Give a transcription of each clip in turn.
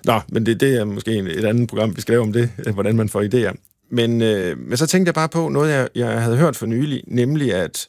Nå, men det er måske et andet program, vi skal lave om det, hvordan man får idéer. Men så tænkte jeg bare på noget, jeg havde hørt for nylig, nemlig at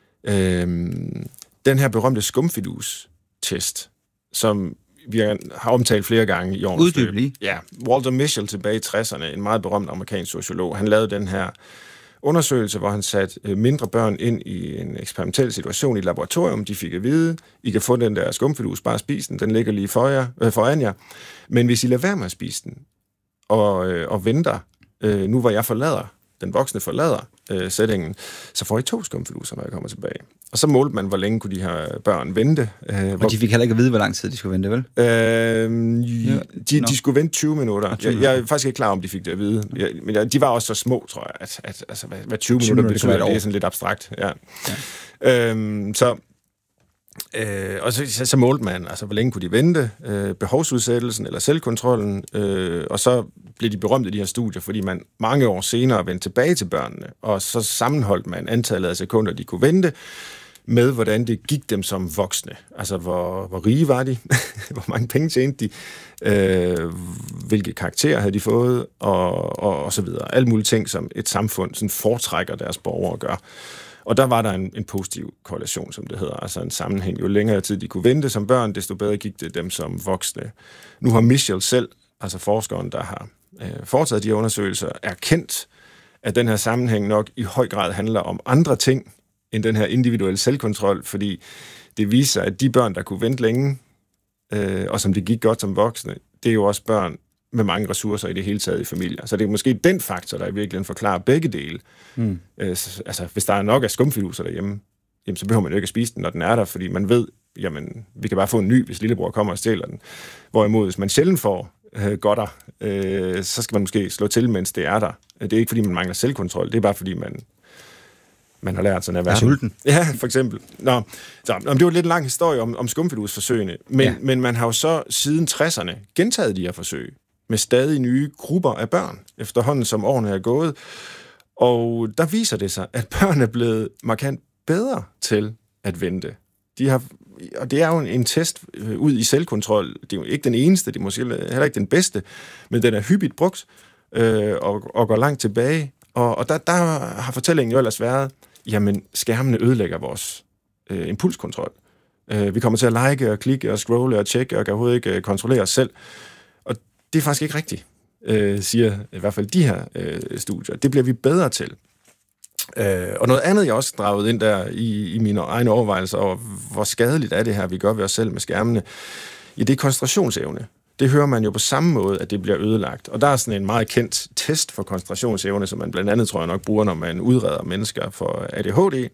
den her berømte skumfidus-test, som vi har omtalt flere gange i årens løb. Uddyb lige. Ja, Walter Mischel tilbage i 60'erne, en meget berømt amerikansk sociolog, han lavede den her undersøgelse, hvor han satte mindre børn ind i en eksperimentel situation i et laboratorium. De fik at vide, I kan få den der skumfidus, bare spise den ligger lige foran jer. Men hvis I lader være med at spise den, og venter, nu hvor jeg forlader, den voksne forlader sætningen, så får I 2 skumfiduser, når jeg kommer tilbage. Og så målte man, hvor længe kunne de her børn vente. Og de fik heller ikke at vide, hvor lang tid de skulle vente, vel? De skulle vente 20 minutter. Jeg er faktisk ikke klar, om de fik det at vide. Men de var også så små, tror jeg, at altså, hvad 20 minutter betyder, det er sådan lidt abstrakt. Ja. Og så målte man, altså hvor længe kunne de vente, behovsudsættelsen eller selvkontrollen, og så blev de berømte, de her studier, fordi man mange år senere vendte tilbage til børnene, og så sammenholdt man antallet af sekunder, de kunne vente, med hvordan det gik dem som voksne. Altså hvor rige var de, hvor mange penge tjente de, hvilke karakterer havde de fået, og så videre. Alle mulige ting, som et samfund sådan foretrækker deres borgere at gøre. Og der var der en positiv korrelation, som det hedder, altså en sammenhæng. Jo længere tid de kunne vente som børn, desto bedre gik det dem som voksne. Nu har Mischel selv, altså forskeren, der har foretaget de her undersøgelser, erkendt, at den her sammenhæng nok i høj grad handler om andre ting, end den her individuelle selvkontrol, fordi det viser, at de børn, der kunne vente længe, og som det gik godt som voksne, det er jo også børn med mange ressourcer i det hele taget i familier. Så det er måske den faktor, der i virkeligheden forklarer begge dele. Altså, hvis der er nok af skumfiduser derhjemme, jamen, så behøver man jo ikke at spise den, når den er der, fordi man ved, jamen, vi kan bare få en ny, hvis lillebror kommer og stjæler den. Hvorimod, hvis man sjældent får godter, så skal man måske slå til, mens det er der. Det er ikke, fordi man mangler selvkontrol, det er bare, fordi man har lært sådan at være sulten. Ja, for eksempel. Det var lidt en lang historie om skumfidusforsøgene, men man har jo så siden 60'erne gentaget de her forsøg med stadig nye grupper af børn, efterhånden som årene er gået. Og der viser det sig, at børn er blevet markant bedre til at vente. Og det er jo en test ud i selvkontrol. Det er jo ikke den eneste, det er måske heller ikke den bedste, men den er hyppigt brugt og går langt tilbage. Og der har fortællingen jo ellers været, jamen skærmene ødelægger vores impulskontrol. Vi kommer til at like og klikke og scrolle og tjekke og kan overhovedet ikke kontrollere os selv. Og det er faktisk ikke rigtigt, siger i hvert fald de her studier. Det bliver vi bedre til. Og noget andet, jeg også draget ind der i mine egne overvejelser over, hvor skadeligt er det her, vi gør ved os selv med skærmene, det er koncentrationsevne. Det hører man jo på samme måde, at det bliver ødelagt. Og der er sådan en meget kendt test for koncentrationsevne, som man blandt andet, tror jeg nok, bruger, når man udreder mennesker for ADHD.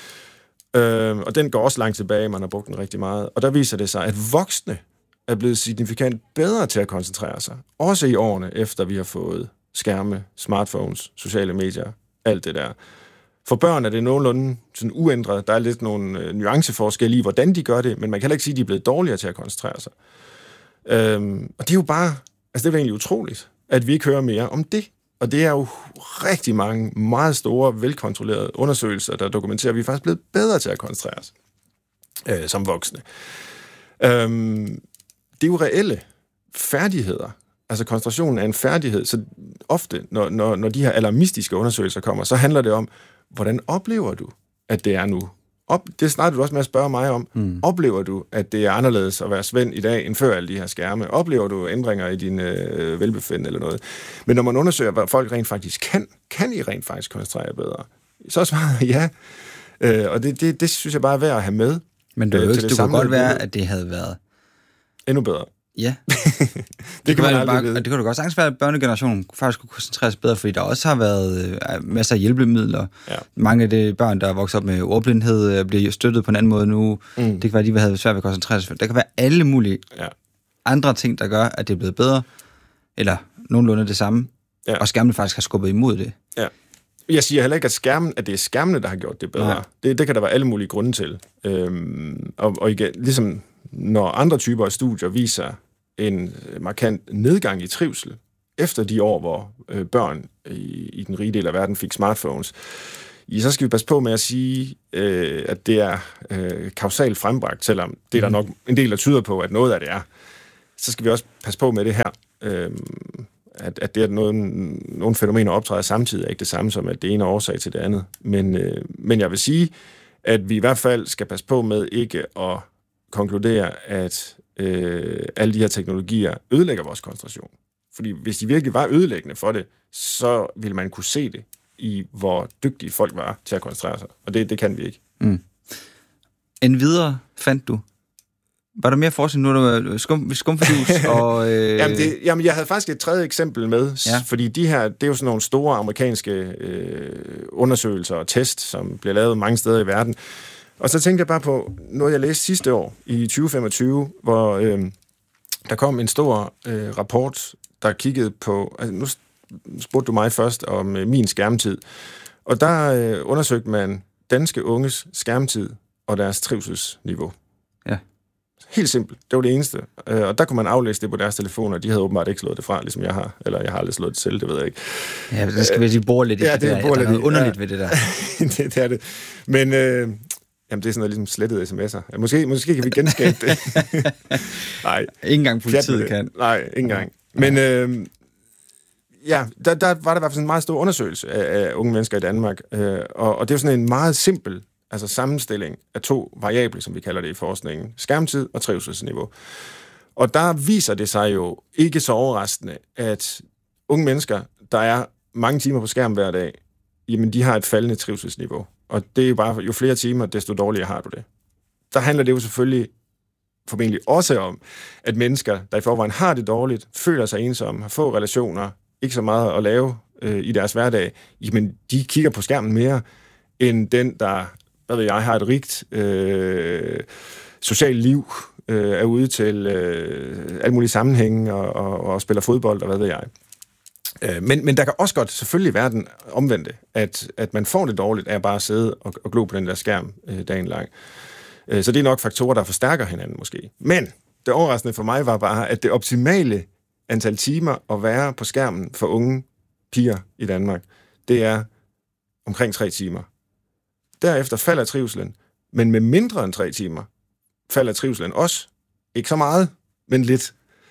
Og den går også langt tilbage, man har brugt den rigtig meget. Og der viser det sig, at voksne er blevet signifikant bedre til at koncentrere sig. Også i årene efter, vi har fået skærme, smartphones, sociale medier, alt det der. For børn er det nogenlunde sådan uændret. Der er lidt nogle nuanceforskelle i, hvordan de gør det, men man kan heller ikke sige, at de er blevet dårligere til at koncentrere sig. Og det er jo bare, altså det er egentlig utroligt, at vi ikke hører mere om det. Og det er jo rigtig mange meget store, velkontrollerede undersøgelser, der dokumenterer, at vi er faktisk blevet bedre til at koncentrere os som voksne. Det er jo reelle færdigheder. Altså koncentrationen er en færdighed, så ofte, når de her alarmistiske undersøgelser kommer, så handler det om, hvordan oplever du, at det er nu? Det snakker du også med at spørge mig om. Oplever du, at det er anderledes at være Svend i dag, end før alle de her skærme? Oplever du ændringer i din velbefindende eller noget? Men når man undersøger, hvad folk rent faktisk kan I rent faktisk koncentrere bedre? Så svarer ja. Og det synes jeg bare er værd at have med. Men det kunne godt være, at det havde været endnu bedre. Ja. det kan du godt sagtens være, at børnegenerationen faktisk kunne koncentrere sig bedre, fordi der også har været masser af hjælpemidler. Ja. Mange af de børn, der er vokset op med ordblindhed, bliver støttet på en anden måde nu. Det kan være, at de havde svært ved at koncentrere sig. Der kan være alle mulige andre ting, der gør, at det er blevet bedre, eller nogenlunde det samme, og skærmen faktisk har skubbet imod det. Ja. Jeg siger heller ikke, at det er skærmene, der har gjort det bedre. Det kan der være alle mulige grunde til. Og igen, ligesom når andre typer af studier viser en markant nedgang i trivsel, efter de år, hvor børn i den rige del af verden fik smartphones, så skal vi passe på med at sige, at det er kausalt frembragt, selvom det er der nok en del, der tyder på, at noget af det er. så skal vi også passe på med det her, at det er nogle fænomener optræder samtidig, er ikke det samme som, at det ene er årsag til det andet. Men jeg vil sige, at vi i hvert fald skal passe på med ikke at konkludere, at alle de her teknologier ødelægger vores koncentration. Fordi hvis de virkelig var ødelæggende for det, så ville man kunne se det i, hvor dygtige folk var til at koncentrere sig. Og det kan vi ikke. Mm. Endvidere fandt du? Var der mere forskning nu, der var skumfidus? Og, Jamen, jeg havde faktisk et tredje eksempel med, fordi de her, det er jo sådan nogle store amerikanske undersøgelser og test, som bliver lavet mange steder i verden. Og så tænkte jeg bare på noget, jeg læste sidste år, i 2025, hvor der kom en stor rapport, der kiggede på... Altså, nu spurgte du mig først om min skærmtid. Og der undersøgte man danske unges skærmtid og deres trivselsniveau. Ja. Helt simpelt. Det var det eneste. Og der kunne man aflæse det på deres telefoner. De havde åbenbart ikke slået det fra, ligesom jeg har. Eller jeg har aldrig slået det selv, det ved jeg ikke. Ja, det skal vi lige bore lidt i. Ja, det er noget underligt ved det der. det er det. Men jamen, det er sådan noget ligesom slettede sms'er. Måske kan vi genskabe det. Nej. Ikke engang politiet kan. Nej, ikke engang. Men ja, der var der i hvert fald sådan en meget stor undersøgelse af unge mennesker i Danmark. Og det er jo sådan en meget simpel sammenstilling af 2 variable, som vi kalder det i forskningen. Skærmtid og trivselsniveau. Og der viser det sig jo ikke så overraskende, at unge mennesker, der er mange timer på skærm hver dag, jamen de har et faldende trivselsniveau. Og det er jo bare, jo flere timer, desto dårligere har du det. Der handler det jo selvfølgelig formentlig også om, at mennesker, der i forvejen har det dårligt, føler sig ensomme, har få relationer, ikke så meget at lave i deres hverdag, jamen de kigger på skærmen mere, end den, der, hvad ved jeg, har et rigt socialt liv, er ude til alle mulige sammenhænge og spiller fodbold, og hvad ved jeg. Men der kan også godt selvfølgelig være den omvendte, at man får det dårligt af bare at sidde og glo på den der skærm dagen lang. Så det er nok faktorer, der forstærker hinanden måske. Men det overraskende for mig var bare, at det optimale antal timer at være på skærmen for unge piger i Danmark, det er omkring 3 timer. Derefter falder trivselen, men med mindre end 3 timer falder trivselen også. Ikke så meget, men lidt.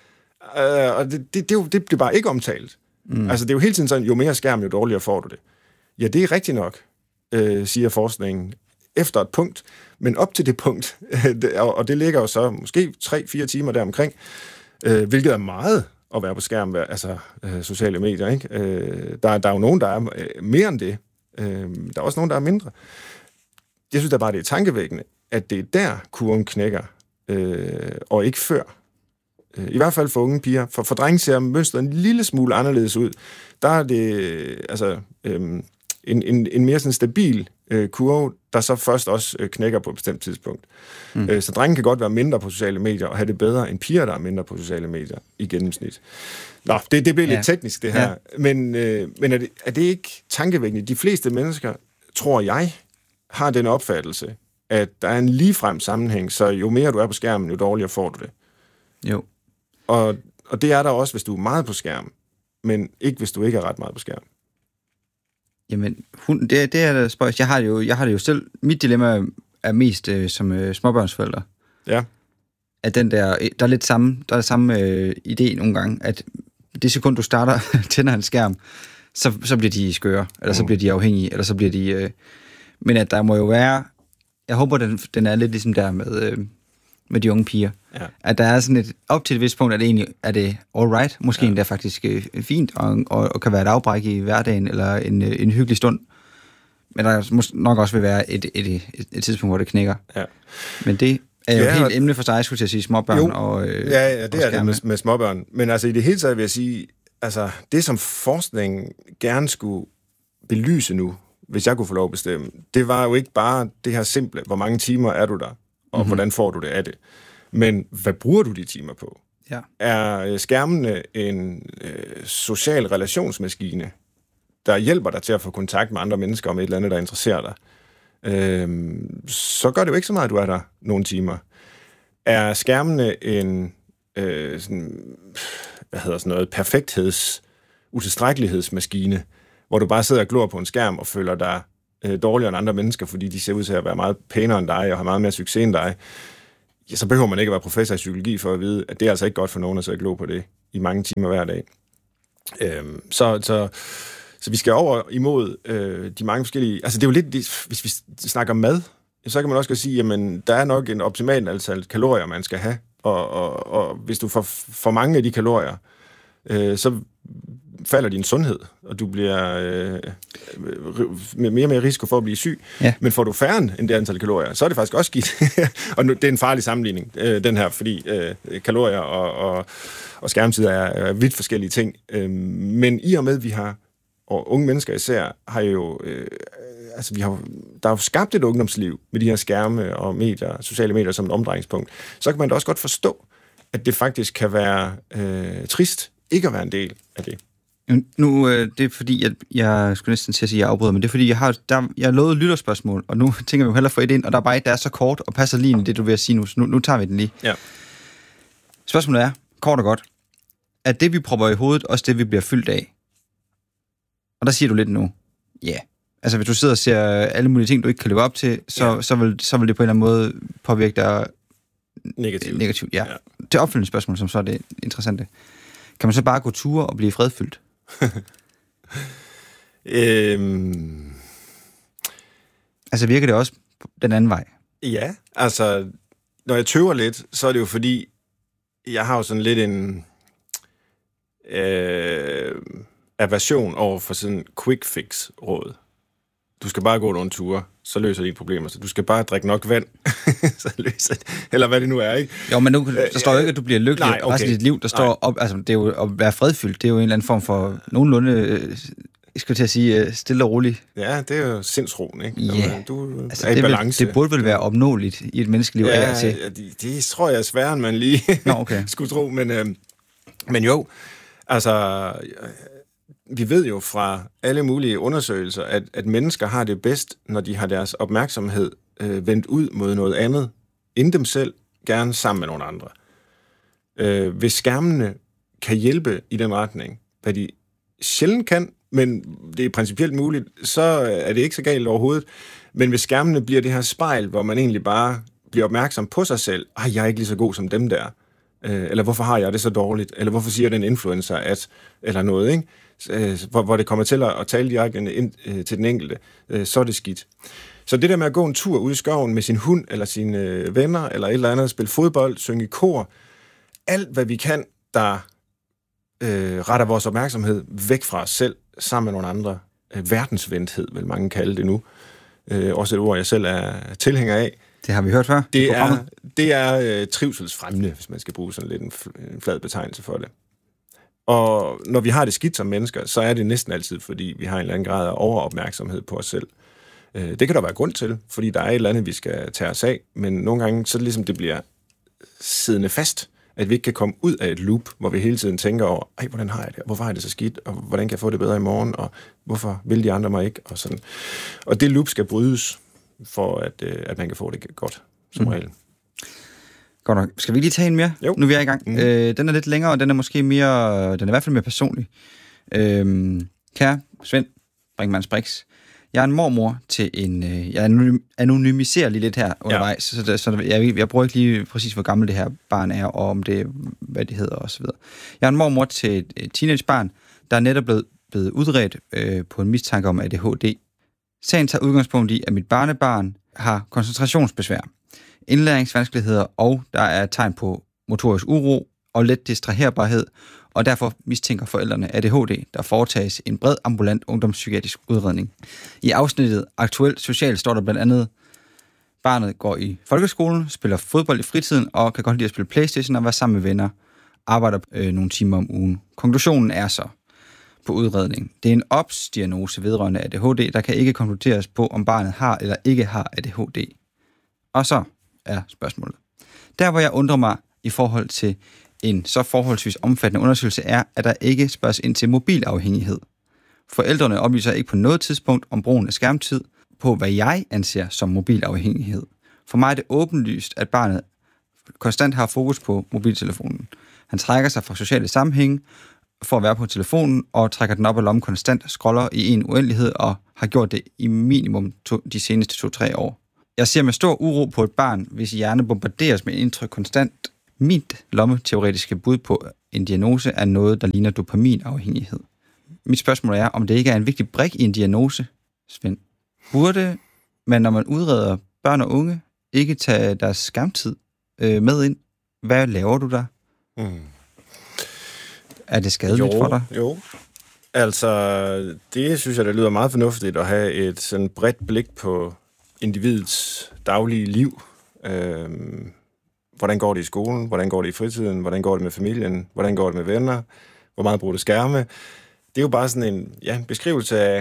Og det bliver bare ikke omtalt. Mm. Altså, det er jo hele tiden sådan, jo mere skærm, jo dårligere får du det. Ja, det er rigtigt nok, siger forskningen, efter et punkt, men op til det punkt, og det ligger jo så måske 3-4 timer deromkring, hvilket er meget at være på skærm, altså sociale medier, ikke? Der er jo nogen, der er mere end det. Der er også nogen, der er mindre. Jeg synes da bare, det er tankevækkende, at det er der, kurven knækker, og ikke før. I hvert fald for unge piger. For drenge ser mønstret en lille smule anderledes ud. Der er det altså en mere sådan stabil kurve, der så først også knækker på et bestemt tidspunkt. Mm. Så drenge kan godt være mindre på sociale medier og have det bedre end piger, der er mindre på sociale medier i gennemsnit. Nå, det bliver lidt teknisk, det her. Ja. Men er det ikke tankevækkende? De fleste mennesker, tror jeg, har den opfattelse, at der er en ligefrem sammenhæng, så jo mere du er på skærmen, jo dårligere får du det. Jo. Og det er der også, hvis du er meget på skærm, men ikke, hvis du ikke er ret meget på skærm. Jamen, det er der spørgsmål. Jeg har det jo selv. Mit dilemma er mest som småbørnsforælder. Ja. At der er lidt samme idé nogle gange, at det sekund, du starter, tænder en skærm, så bliver de skøre, eller så bliver de afhængige, eller så bliver de... men at der må jo være... Jeg håber, den er lidt ligesom der med de unge piger. Ja. At der er sådan et... Op til et vist punkt, er det all right. Måske endda faktisk fint, og kan være et afbræk i hverdagen, eller en hyggelig stund. Men der nok også vil være et tidspunkt, hvor det knækker. Ja. Men det er jo helt emne for sig, skulle jeg sige, småbørn og ja, det er det med småbørn. Men altså i det hele taget vil jeg sige, altså det som forskningen gerne skulle belyse nu, hvis jeg kunne få lov at bestemme, det var jo ikke bare det her simple, hvor mange timer er du der, og hvordan får du det af det. Men hvad bruger du de timer på? Ja. Er skærmene en social relationsmaskine, der hjælper dig til at få kontakt med andre mennesker om et eller andet, der interesserer dig? Så gør det jo ikke så meget, at du er der nogle timer. Er skærmene en utilstrækkelighedsmaskine, hvor du bare sidder og glor på en skærm og føler dig dårligere end andre mennesker, fordi de ser ud til at være meget pænere end dig og har meget mere succes end dig? ja, så behøver man ikke at være professor i psykologi for at vide, at det er altså ikke godt for nogen at sidde og glo på det i mange timer hver dag. Så vi skal over imod de mange forskellige... Altså, det er jo lidt... Hvis vi snakker mad, så kan man også godt sige, jamen, der er nok en optimal antal kalorier, man skal have. Og hvis du får for mange af de kalorier, så falder din sundhed, og du bliver mere og mere risiko for at blive syg. Ja. Men får du færre end det antal kalorier, så er det faktisk også skidt. Og nu, det er en farlig sammenligning, den her, fordi kalorier og skærmtid er vidt forskellige ting. Men i og med, vi har, og unge mennesker især, har jo... der er jo skabt et ungdomsliv med de her skærme og medier, sociale medier som et omdrejningspunkt. Så kan man da også godt forstå, at det faktisk kan være trist ikke at være en del af det. Nu, det er fordi, at jeg skulle næsten til at sige, at jeg afbryder, men det er fordi, jeg har lovet lytterspørgsmål, og nu tænker vi jo hellere få et ind, og der er bare et, der er så kort, og passer lige ind i det, du vil sige nu. Nu tager vi den lige. Ja. Spørgsmålet er, kort og godt, er det, vi propper i hovedet, også det, vi bliver fyldt af? Og der siger du lidt nu, ja. Yeah. Altså, hvis du sidder og ser alle mulige ting, du ikke kan leve op til, så vil det på en eller anden måde påvirke dig negativt. Ja. Til opfølgende spørgsmål, som så er det interessante. Kan man så bare gå ture og blive fredfyldt? Altså, virker det også den anden vej? Ja, altså, når jeg tøver lidt, så er det jo fordi, jeg har jo sådan lidt en aversion over for sådan en quick fix-råd. Du skal bare gå nogle ture, så løser dine problemer. Så du skal bare drikke nok vand, så løser det. Eller hvad det nu er, ikke? Jo, men nu der står jo ikke, at du bliver lykkelig resten af dit liv. Der står op, altså det er jo at være fredfyldt. Det er jo en eller anden form for nogenlunde, jeg skal til at sige, stille og roligt. Ja, det er jo sindsroen, ikke? Ja, du altså, er i balance. Det burde vel være opnåeligt i et menneskeliv. Ja, det tror jeg er sværere, end man lige skulle tro. Men jo, altså... Vi ved jo fra alle mulige undersøgelser, at mennesker har det bedst, når de har deres opmærksomhed vendt ud mod noget andet, end dem selv, gerne sammen med nogle andre. Hvis skærmene kan hjælpe i den retning, hvad de sjældent kan, men det er principielt muligt, så er det ikke så galt overhovedet. Men hvis skærmene bliver det her spejl, hvor man egentlig bare bliver opmærksom på sig selv, jeg er ikke lige så god som dem der, eller hvorfor har jeg det så dårligt, eller hvorfor siger den influencer at, eller noget, ikke? Hvor det kommer til at tale direkte til den enkelte, så er det skidt. Så det der med at gå en tur ude i skoven med sin hund, eller sine venner, eller et eller andet, spille fodbold, synge i kor, alt hvad vi kan, der retter vores opmærksomhed væk fra os selv, sammen med nogle andre. Verdensvendthed, vil mange kalde det nu. Også et ord, jeg selv er tilhænger af. Det har vi hørt før. Det er trivselsfremmende, hvis man skal bruge sådan lidt en flad betegnelse for det. Og når vi har det skidt som mennesker, så er det næsten altid, fordi vi har en eller anden grad af overopmærksomhed på os selv. Det kan der være grund til, fordi der er et eller andet, vi skal tage os af, men nogle gange, så er det ligesom, det bliver siddende fast, at vi ikke kan komme ud af et loop, hvor vi hele tiden tænker over, hvordan har jeg det, hvorfor har jeg det så skidt, og hvordan kan jeg få det bedre i morgen, og hvorfor vil de andre mig ikke, og sådan. Og det loop skal brydes, for at man kan få det godt, som regel. Godt nok. Skal vi lige tage en mere? Jo. Nu er vi i gang. Den er lidt længere, og den er måske mere... Den er i hvert fald mere personlig. Kære Svend Brinkmanns Brix, jeg er en mormor til en... Jeg anonymiserer lige lidt her undervejs, så jeg bruger ikke lige præcis, hvor gammel det her barn er, og om det, hvad det hedder osv. Jeg er en mormor til et teenagebarn, der er netop blevet udredt på en mistanke om ADHD. Sagen tager udgangspunkt i, at mit barnebarn har koncentrationsbesvær, indlæringsvanskeligheder, og der er tegn på motorisk uro og let distraherbarhed, og derfor mistænker forældrene ADHD, der foretages en bred ambulant ungdomspsykiatrisk udredning. I afsnittet Aktuelt Social står der blandt andet, barnet går i folkeskolen, spiller fodbold i fritiden og kan godt lide at spille PlayStation og være sammen med venner, arbejder nogle timer om ugen. Konklusionen er så på udredning. Det er en OBS-diagnose vedrørende ADHD, der kan ikke konkluderes på, om barnet har eller ikke har ADHD. Og så er spørgsmålet. Der, hvor jeg undrer mig i forhold til en så forholdsvis omfattende undersøgelse, er, at der ikke spørges ind til mobilafhængighed. Forældrene oplyser ikke på noget tidspunkt om brugen af skærmtid på, hvad jeg anser som mobilafhængighed. For mig er det åbenlyst, at barnet konstant har fokus på mobiltelefonen. Han trækker sig fra sociale sammenhænge for at være på telefonen og trækker den op af lommen konstant, scroller i en uendelighed og har gjort det i minimum de seneste 2-3 år. Jeg ser med stor uro på et barn, hvis hjerne bombarderes med indtryk konstant. Mit lommeteoretiske bud på en diagnose er noget, der ligner dopaminafhængighed. Mit spørgsmål er, om det ikke er en vigtig brik i en diagnose, Svend. Burde man, når man udreder børn og unge, ikke tage deres skærmtid med ind? Hvad laver du der? Er det skadeligt for dig? Jo. Altså, det synes jeg, der lyder meget fornuftigt at have et sådan bredt blik på individets daglige liv. Hvordan går det i skolen? Hvordan går det i fritiden? Hvordan går det med familien? Hvordan går det med venner? Hvor meget bruger du skærme? Det er jo bare sådan en beskrivelse af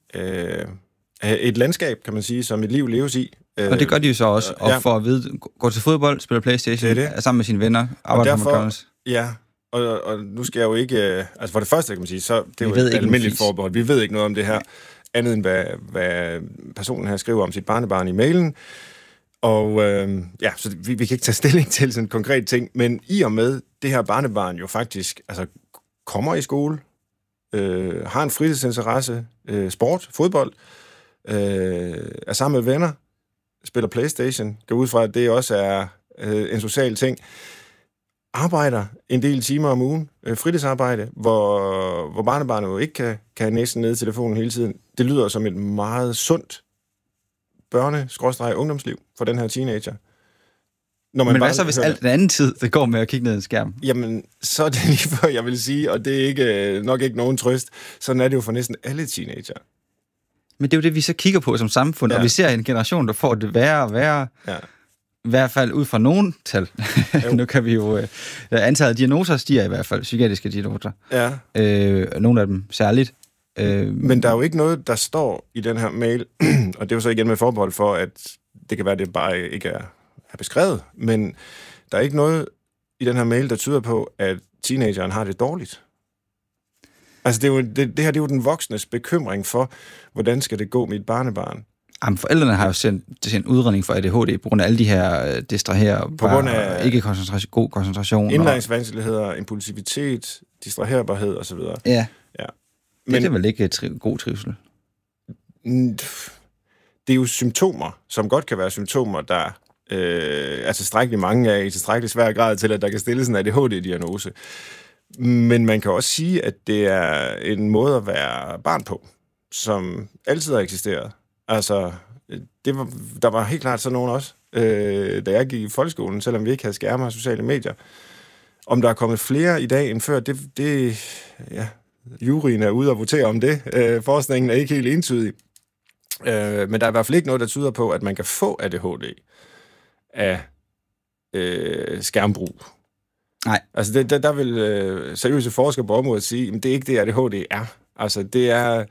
et landskab, kan man sige, som et liv leves i. Og det gør de jo så også, og for at vide, går til fodbold, spiller PlayStation, er sammen med sine venner, arbejder på McDonald's. Ja, og nu skal jeg jo ikke... altså for det første, kan man sige, så det er jo et almindeligt forbehold. Vi ved ikke noget om det her, andet end hvad personen her skriver om sit barnebarn i mailen. Og så vi kan ikke tage stilling til sådan en konkret ting, men i og med det her barnebarn jo faktisk kommer i skole, har en fritidsinteresse, sport, fodbold, er sammen med venner, spiller PlayStation, går ud fra, at det også er en social ting, arbejder en del timer om ugen, fritidsarbejde, hvor barnebarnet jo ikke kan næsten ned i telefonen hele tiden. Det lyder som et meget sundt børne-ungdomsliv for den her teenager. Men hvad så, hvis alt den anden tid, det går med at kigge ned i en skærm? Jamen, så er det lige før, jeg vil sige, og det er ikke, nok ikke nogen trøst, sådan er det jo for næsten alle teenager. Men det er jo det, vi så kigger på som samfund, og vi ser en generation, der får det værre og værre. Ja. I hvert fald ud fra nogen tal. Nu kan vi jo... antallet af diagnoser stiger i hvert fald, psykiatriske diagnoser. Ja. Nogle af dem særligt. Men der er jo ikke noget, der står i den her mail, og det er jo så igen med forbehold for, at det kan være, at det bare ikke er beskrevet, men der er ikke noget i den her mail, der tyder på, at teenageren har det dårligt. Altså, det her er jo den voksnes bekymring for, hvordan skal det gå med et barnebarn. Jamen, forældrene har jo sendt udredning for ADHD på grund af alle de her distraherer, på grund af ikke god koncentration. Indlæringsvanskeligheder, impulsivitet, distraherbarhed osv. Ja. Men det er vel ikke god trivsel? Det er jo symptomer, som godt kan være symptomer, der er tilstrækkeligt mange af i tilstrækkeligt svær grad til, at der kan stilles en ADHD-diagnose. Men man kan også sige, at det er en måde at være barn på, som altid har eksisteret. Altså, der var helt klart sådan nogen også, da jeg gik i folkeskolen, selvom vi ikke havde skærme og sociale medier. Om der er kommet flere i dag end før, juryen er ude og votere om det. Forskningen er ikke helt entydig. Men der er i hvert fald ikke noget, der tyder på, at man kan få ADHD af skærmbrug. Nej. Altså, der vil seriøse forskere på området sige, at det er ikke det, ADHD er. Altså, det er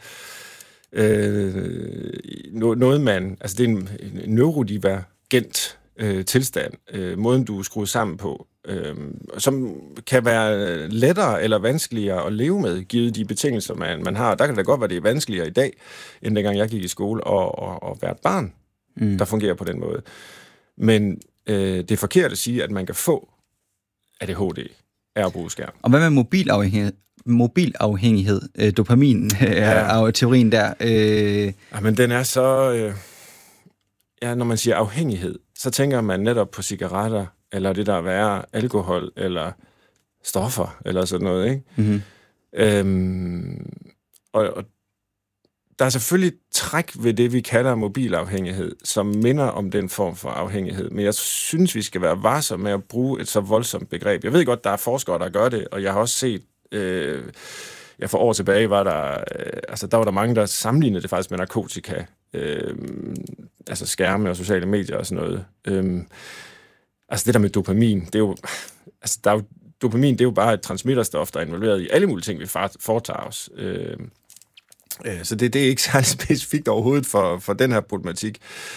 noget, man... Altså, det er en neurodivergent tilstand, måden du er skruet sammen på, som kan være lettere eller vanskeligere at leve med, givet de betingelser, man har. Der kan det godt være, det er vanskeligere i dag, end dengang jeg gik i skole, og være et barn, der fungerer på den måde. Men det er forkert at sige, at man kan få ADHD af at bruge skærm. Og hvad med mobilafhængighed? Dopamin er teorien der. Men den er så... når man siger afhængighed, så tænker man netop på cigaretter, eller det der er værre, alkohol, eller stoffer, eller sådan noget, ikke? Mm-hmm. Og der er selvfølgelig træk ved det, vi kalder mobilafhængighed, som minder om den form for afhængighed. Men jeg synes, vi skal være varsomme med at bruge et så voldsomt begreb. Jeg ved godt, der er forskere, der gør det, og jeg har også set... for år tilbage var der... der var der mange, der sammenlignede det faktisk med narkotika. Skærme og sociale medier og sådan noget. Det der med dopamin, det er jo... dopamin, det er jo bare et transmitterstof, der er involveret i alle mulige ting, vi foretager os. Så det er ikke særlig specifikt overhovedet for den her problematik.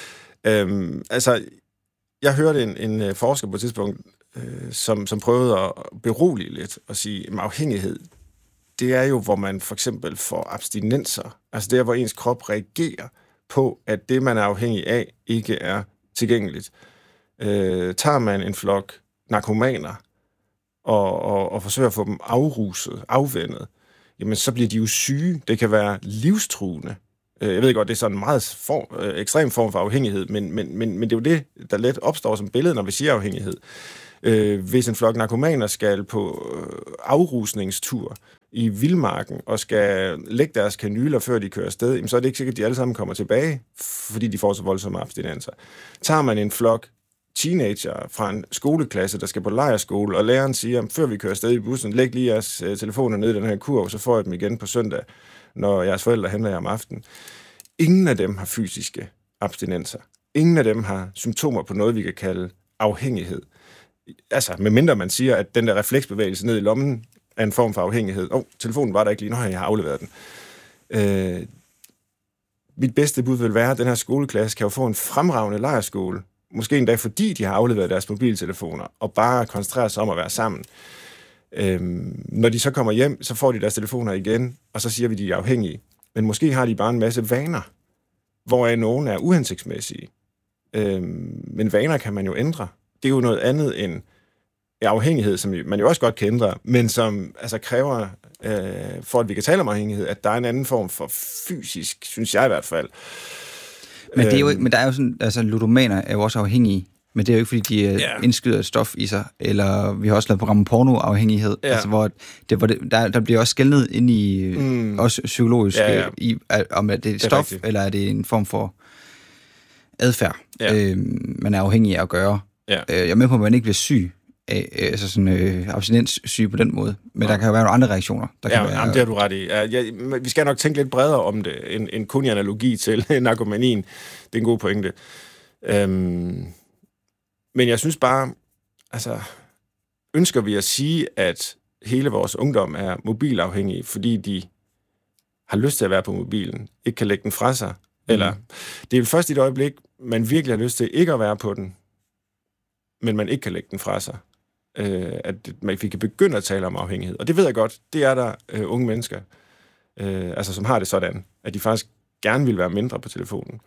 Jeg hørte en forsker på et tidspunkt, som prøvede at berolige lidt og sige, at afhængighed, det er jo, hvor man for eksempel får abstinenser. Altså det er, hvor ens krop reagerer på, at det, man er afhængig af, ikke er tilgængeligt. Tager man en flok narkomaner og forsøger at få dem afruset, afvænnet, jamen så bliver de jo syge. Det kan være livstruende Jeg ved godt, det er sådan en meget ekstrem form for afhængighed, men det er jo det, der let opstår som billede, når vi siger afhængighed. Hvis en flok narkomaner skal på afrusningstur i vildmarken og skal lægge deres kanyler, før de kører afsted, så er det ikke sikkert, at de alle sammen kommer tilbage, fordi de får så voldsomme abstinenser. Tager man en flok teenager fra en skoleklasse, der skal på lejrskole, og læreren siger, før vi kører afsted i bussen, læg lige jeres telefoner ned i den her kurv, så får jeg dem igen på søndag, når jeres forældre henter jer om aftenen. Ingen af dem har fysiske abstinenser. Ingen af dem har symptomer på noget, vi kan kalde afhængighed. Altså, medmindre man siger, at den der refleksbevægelse ned i lommen er en form for afhængighed. Telefonen var der ikke lige, når jeg har afleveret den. Mit bedste bud vil være, at den her skoleklasse kan jo få en fremragende lejrskole. Måske endda fordi de har afleveret deres mobiltelefoner, og bare koncentrerer sig om at være sammen. Når de så kommer hjem, så får de deres telefoner igen, og så siger vi, at de er afhængige. Men måske har de bare en masse vaner, hvoraf nogen er uhensigtsmæssige. Men vaner kan man jo ændre. Det er jo noget andet end afhængighed, som man jo også godt kan ændre, men som altså kræver, for at vi kan tale om afhængighed, at der er en anden form for fysisk, synes jeg i hvert fald. Men, det er jo ikke, men der er jo sådan, altså ludomaner er jo også afhængige, men det er jo ikke, fordi de indskyder et stof i sig, eller vi har også lavet program pornoafhængighed, altså hvor der bliver også skelnet ind i, også psykologisk, i, om det er et stof, eller er det en form for adfærd, man er afhængig af at gøre. Jeg er med på, at man ikke bliver syg, altså sådan abstinenssyge på den måde, men der kan jo være nogle andre reaktioner. Der kan være, det har du ret i. Vi skal nok tænke lidt bredere om det, end kun i analogi til narkomanien. Det er en god pointe. Men jeg synes bare, altså, ønsker vi at sige, at hele vores ungdom er mobilafhængige, fordi de har lyst til at være på mobilen, ikke kan lægge den fra sig, eller det er jo først i et øjeblik, man virkelig har lyst til ikke at være på den, men man ikke kan lægge den fra sig. At vi kan begynde at tale om afhængighed. Og det ved jeg godt, det er der unge mennesker, altså som har det sådan, at de faktisk gerne vil være mindre på telefonen.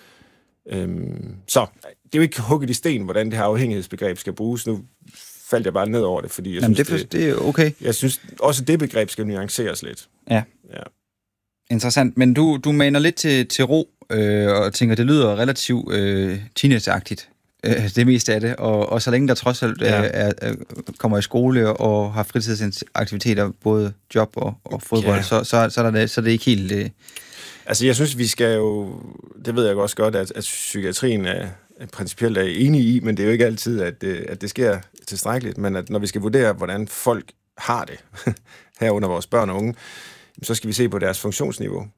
Så det er jo ikke hugget i sten, hvordan det her afhængighedsbegreb skal bruges. Nu faldt jeg bare ned over det, fordi jeg synes, det er okay. Jeg synes også, det begreb skal nuanceres lidt. Ja. Interessant. Men du maner lidt til ro, og tænker, det lyder relativt teenageagtigt. Det meste af det, og så længe der trods alt kommer i skole og har fritidsaktiviteter, både job og fodbold, så er det ikke helt... Altså, jeg synes, vi skal jo... Det ved jeg også godt, at psykiatrien er principielt enig i, men det er jo ikke altid, at det sker tilstrækkeligt, men at når vi skal vurdere, hvordan folk har det, herunder vores børn og unge, så skal vi se på deres funktionsniveau.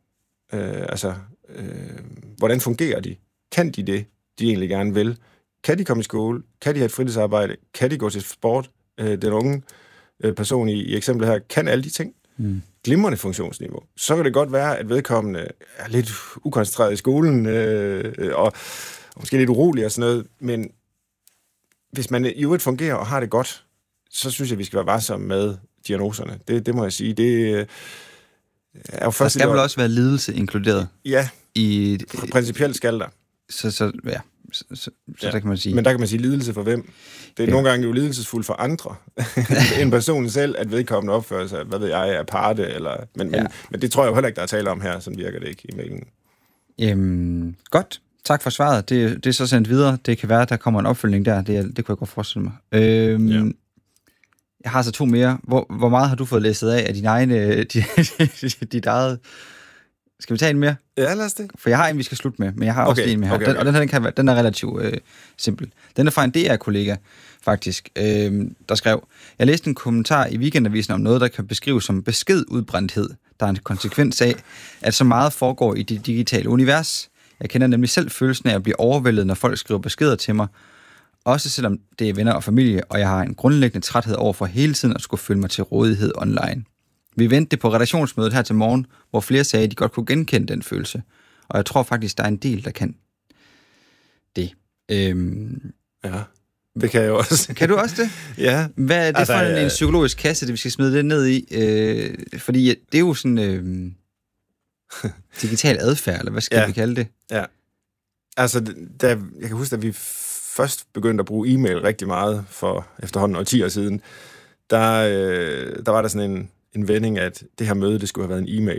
Hvordan fungerer de? Kan de det, de egentlig gerne vil? Kan de komme i skole? Kan de have et fritidsarbejde? Kan de gå til sport? Den unge person i eksemplet her kan alle de ting. Glimrende funktionsniveau. Så kan det godt være, at vedkommende er lidt ukoncentreret i skolen, og måske lidt urolig og sådan noget, men hvis man i øvrigt fungerer og har det godt, så synes jeg, vi skal være varsomme med diagnoserne. Det må jeg sige. Det er jo først... Der skal vel også være lidelse inkluderet? Ja, principielt skal der. Så der kan man sige... Men der kan man sige lidelse for hvem? Det er nogle gange jo lidelsesfuldt for andre, end personen selv, at vedkommende opfører sig, hvad ved jeg, er parte, eller... Men det tror jeg jo heller ikke, der er tale om her, sådan virker det ikke i mailen. Godt. Tak for svaret. Det er så sendt videre. Det kan være, at der kommer en opfølgning der. Det kunne jeg godt forestille mig. Jeg har så 2 mere. Hvor meget har du fået læst af din egen... dit eget... Skal vi tage en mere? Ja, lad os det. For jeg har en, vi skal slutte med, men jeg har også en med her. Okay. Og den er relativt simpel. Den er fra en DR-kollega, faktisk, der skrev, jeg læste en kommentar i Weekendavisen om noget, der kan beskrives som beskedudbrændthed. Der er en konsekvens af, at så meget foregår i det digitale univers. Jeg kender nemlig selv følelsen af at blive overvældet, når folk skriver beskeder til mig. Også selvom det er venner og familie, og jeg har en grundlæggende træthed over for hele tiden at skulle føle mig til rådighed online. Vi vendte det på redaktionsmødet her til morgen, hvor flere sagde, at de godt kunne genkende den følelse. Og jeg tror faktisk, der er en del, der kan det. Ja, det kan jeg også. Kan du også det? Ja. Hvad er det for en psykologisk kasse, det vi skal smide det ned i? Fordi det er jo sådan digital adfærd, eller hvad skal vi kalde det? Ja. Altså, jeg kan huske, at vi først begyndte at bruge e-mail rigtig meget for efterhånden 10 år siden. Der var der sådan en vending, at det her møde, det skulle have været en e-mail.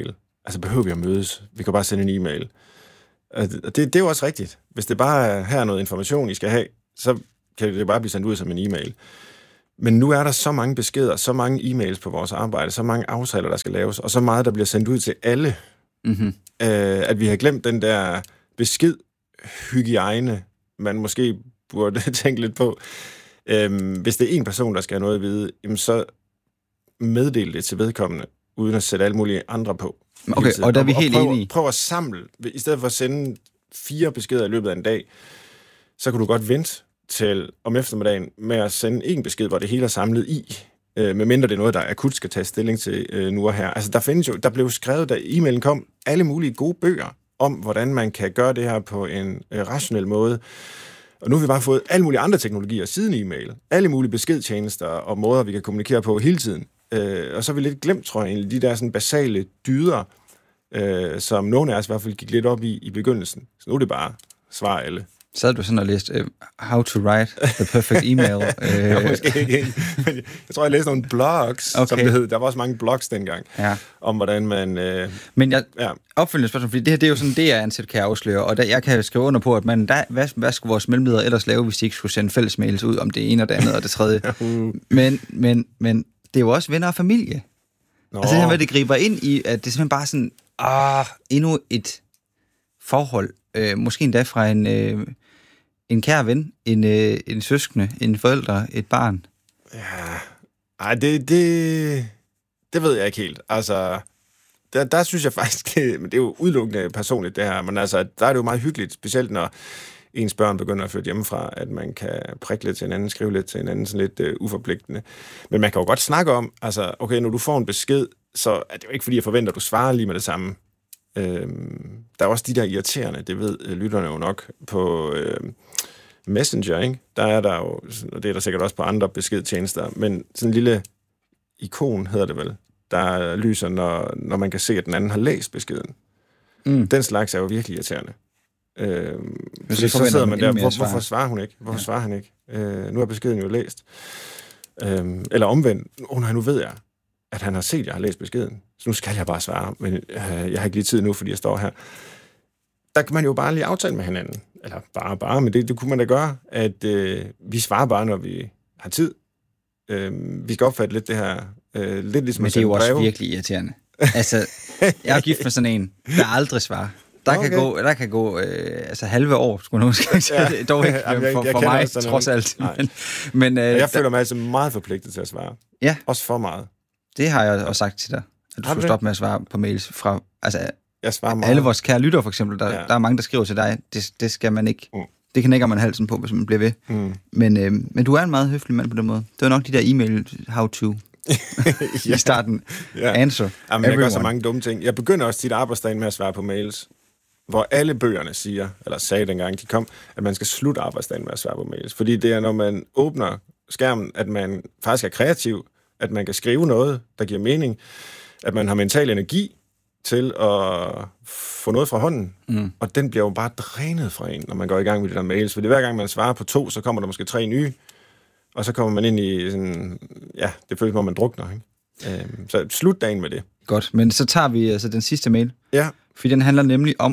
Altså, behøver vi at mødes? Vi kan bare sende en e-mail. Det er jo også rigtigt. Hvis det bare er her noget information, I skal have, så kan det bare blive sendt ud som en e-mail. Men nu er der så mange beskeder, så mange e-mails på vores arbejde, så mange aftaler, der skal laves, og så meget, der bliver sendt ud til alle, at vi har glemt den der beskedhygiejne, man måske burde tænke lidt på. Hvis det er en person, der skal have noget at vide, jamen så meddel det til vedkommende, uden at sætte alle mulige andre på. Okay, og der er vi helt enige. Prøv at samle. I stedet for at sende 4 beskeder i løbet af en dag, så kan du godt vente til om eftermiddagen med at sende en besked, hvor det hele er samlet i, medmindre det er noget, der akut skal tage stilling til nu og her. Altså, der blev skrevet, da e-mailen kom, alle mulige gode bøger om, hvordan man kan gøre det her på en rationel måde. Og nu har vi bare fået alle mulige andre teknologier siden e-mail. Alle mulige beskedtjenester og måder, vi kan kommunikere på hele tiden. Og så har vi lidt glemt, tror jeg, de der sådan basale dyder, som nogle af os i hvert fald gik lidt op i begyndelsen. Så nu er det bare svar alle. Så havde du sådan og læst How to Write the Perfect Email. Måske ikke. Jeg tror, jeg læste nogle blogs, som det hed. Der var også mange blogs dengang, om hvordan man... Men opfølgende spørgsmål, fordi det her, det er jo sådan, det er ansat, kan jeg afsløre, og jeg kan skrive under på, at hvad skulle vores mellemledere ellers lave, hvis de ikke skulle sende fælles mails ud om det ene og det andet og det tredje. Men det er jo også venner og familie. Altså det her med, at det griber ind i, at det er simpelthen bare sådan, endnu et forhold, måske endda fra en kær ven, en søskende, en forældre, et barn. Ja, det ved jeg ikke helt. Altså, der synes jeg faktisk, men det er jo udelukkende personligt det her, men altså, der er det jo meget hyggeligt, specielt når ens børn begynder at flytte hjemmefra, at man kan prikke lidt til hinanden, skrive lidt til hinanden, sådan lidt uforpligtende. Men man kan jo godt snakke om, altså, okay, når du får en besked, så er det jo ikke fordi, jeg forventer, at du svarer lige med det samme. Der er også de der irriterende, det ved lytterne jo nok, på Messenger, ikke? Der er der jo, og det er der sikkert også på andre beskedtjenester, men sådan en lille ikon, hedder det vel, der lyser, når man kan se, at den anden har læst beskeden. Den slags er jo virkelig irriterende. Så sidder man der, hvorfor svarer hun ikke? Hvorfor svarer han ikke? Nu er beskeden jo læst. Eller omvendt, nu ved jeg, at han har set, at jeg har læst beskeden. Så nu skal jeg bare svare, men jeg har ikke lige tid nu, fordi jeg står her. Der kan man jo bare lige aftale med hinanden. Eller bare, men det kunne man da gøre, at vi svarer bare, når vi har tid. Vi skal opfatte lidt det her, lidt ligesom men det er jo også virkelig irriterende. Altså, jeg er gift med sådan en, der aldrig svarer. Der kan gå altså halve år, skulle nogen sige. Dog ikke for mig, trods alt. Men jeg føler mig altså meget forpligtet til at svare. Ja. Også for meget. Det har jeg også sagt til dig, at du skulle stoppe med at svare på mails fra... Altså, jeg svarer meget. Alle vores kære lyttere, for eksempel, der er mange, der skriver til dig, det skal man ikke... Det knækker man halsen på, hvis man bliver ved. Men du er en meget høflig mand på den måde. Det var nok de der e-mail how-to i starten. Answer. Jamen, jeg gør så mange dumme ting. Jeg begynder også tit arbejdsdagen med at svare på mails, hvor alle bøgerne siger, eller sagde dengang de kom, at man skal slutte arbejdsdagen med at svare på mails. Fordi det er, når man åbner skærmen, at man faktisk er kreativ, at man kan skrive noget, der giver mening, at man har mental energi til at få noget fra hånden, og den bliver jo bare drænet fra en, når man går i gang med de der mails. Fordi hver gang man svarer på 2, så kommer der måske 3 nye, og så kommer man ind i sådan, det føles, hvor man drukner, ikke? Så slut dagen med det. Godt, men så tager vi altså den sidste mail. Ja. Fordi den handler nemlig om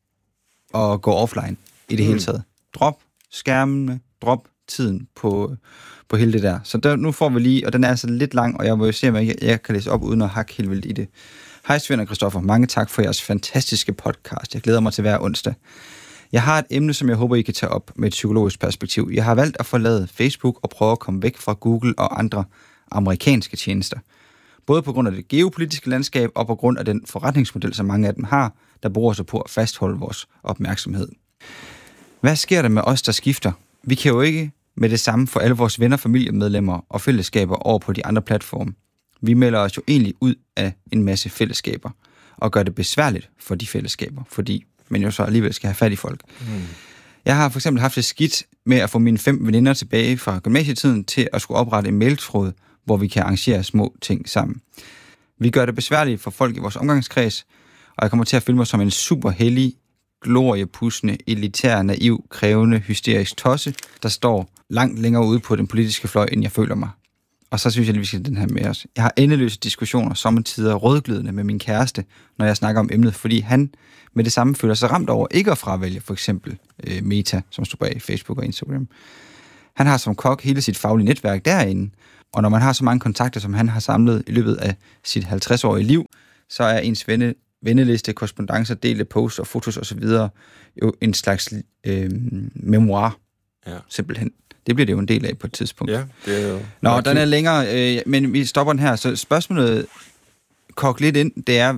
at gå offline i det hele taget. Drop skærmene, drop tiden på hele det der. Så nu får vi lige, og den er altså lidt lang, og jeg må jo se, om jeg kan læse op uden at hakke helt vildt i det. Hej Svend og Christoffer, mange tak for jeres fantastiske podcast. Jeg glæder mig til hver onsdag. Jeg har et emne, som jeg håber, I kan tage op med et psykologisk perspektiv. Jeg har valgt at forlade Facebook og prøve at komme væk fra Google og andre amerikanske tjenester. Både på grund af det geopolitiske landskab og på grund af den forretningsmodel, som mange af dem har, der bruger sig på at fastholde vores opmærksomhed. Hvad sker der med os, der skifter? Vi kan jo ikke med det samme for alle vores venner, familiemedlemmer og fællesskaber over på de andre platforme. Vi melder os jo egentlig ud af en masse fællesskaber og gør det besværligt for de fællesskaber, fordi man jo så alligevel skal have fat i folk. Jeg har for eksempel haft det skidt med at få mine 5 veninder tilbage fra gymnasietiden til at skulle oprette en mailtråd, hvor vi kan arrangere små ting sammen. Vi gør det besværligt for folk i vores omgangskreds, og jeg kommer til at føle mig som en super hellig, gloriepudsende, elitær, naiv, krævende, hysterisk tosse, der står langt længere ude på den politiske fløj, end jeg føler mig. Og så synes jeg, at vi skal have den her med os. Jeg har endeløse diskussioner, sommetider rødglødende med min kæreste, når jeg snakker om emnet, fordi han med det samme føler sig ramt over ikke at fravælge for eksempel Meta, som står bag Facebook og Instagram. Han har som kok hele sit faglige netværk derinde, og når man har så mange kontakter, som han har samlet i løbet af sit 50-årige liv, så er ens venneliste, korrespondancer, delte posts og fotos osv. jo en slags memoir, simpelthen. Det bliver det jo en del af på et tidspunkt. Ja, det er jo... Nå, den er længere, men vi stopper den her. Så spørgsmålet, kog lidt ind, det er,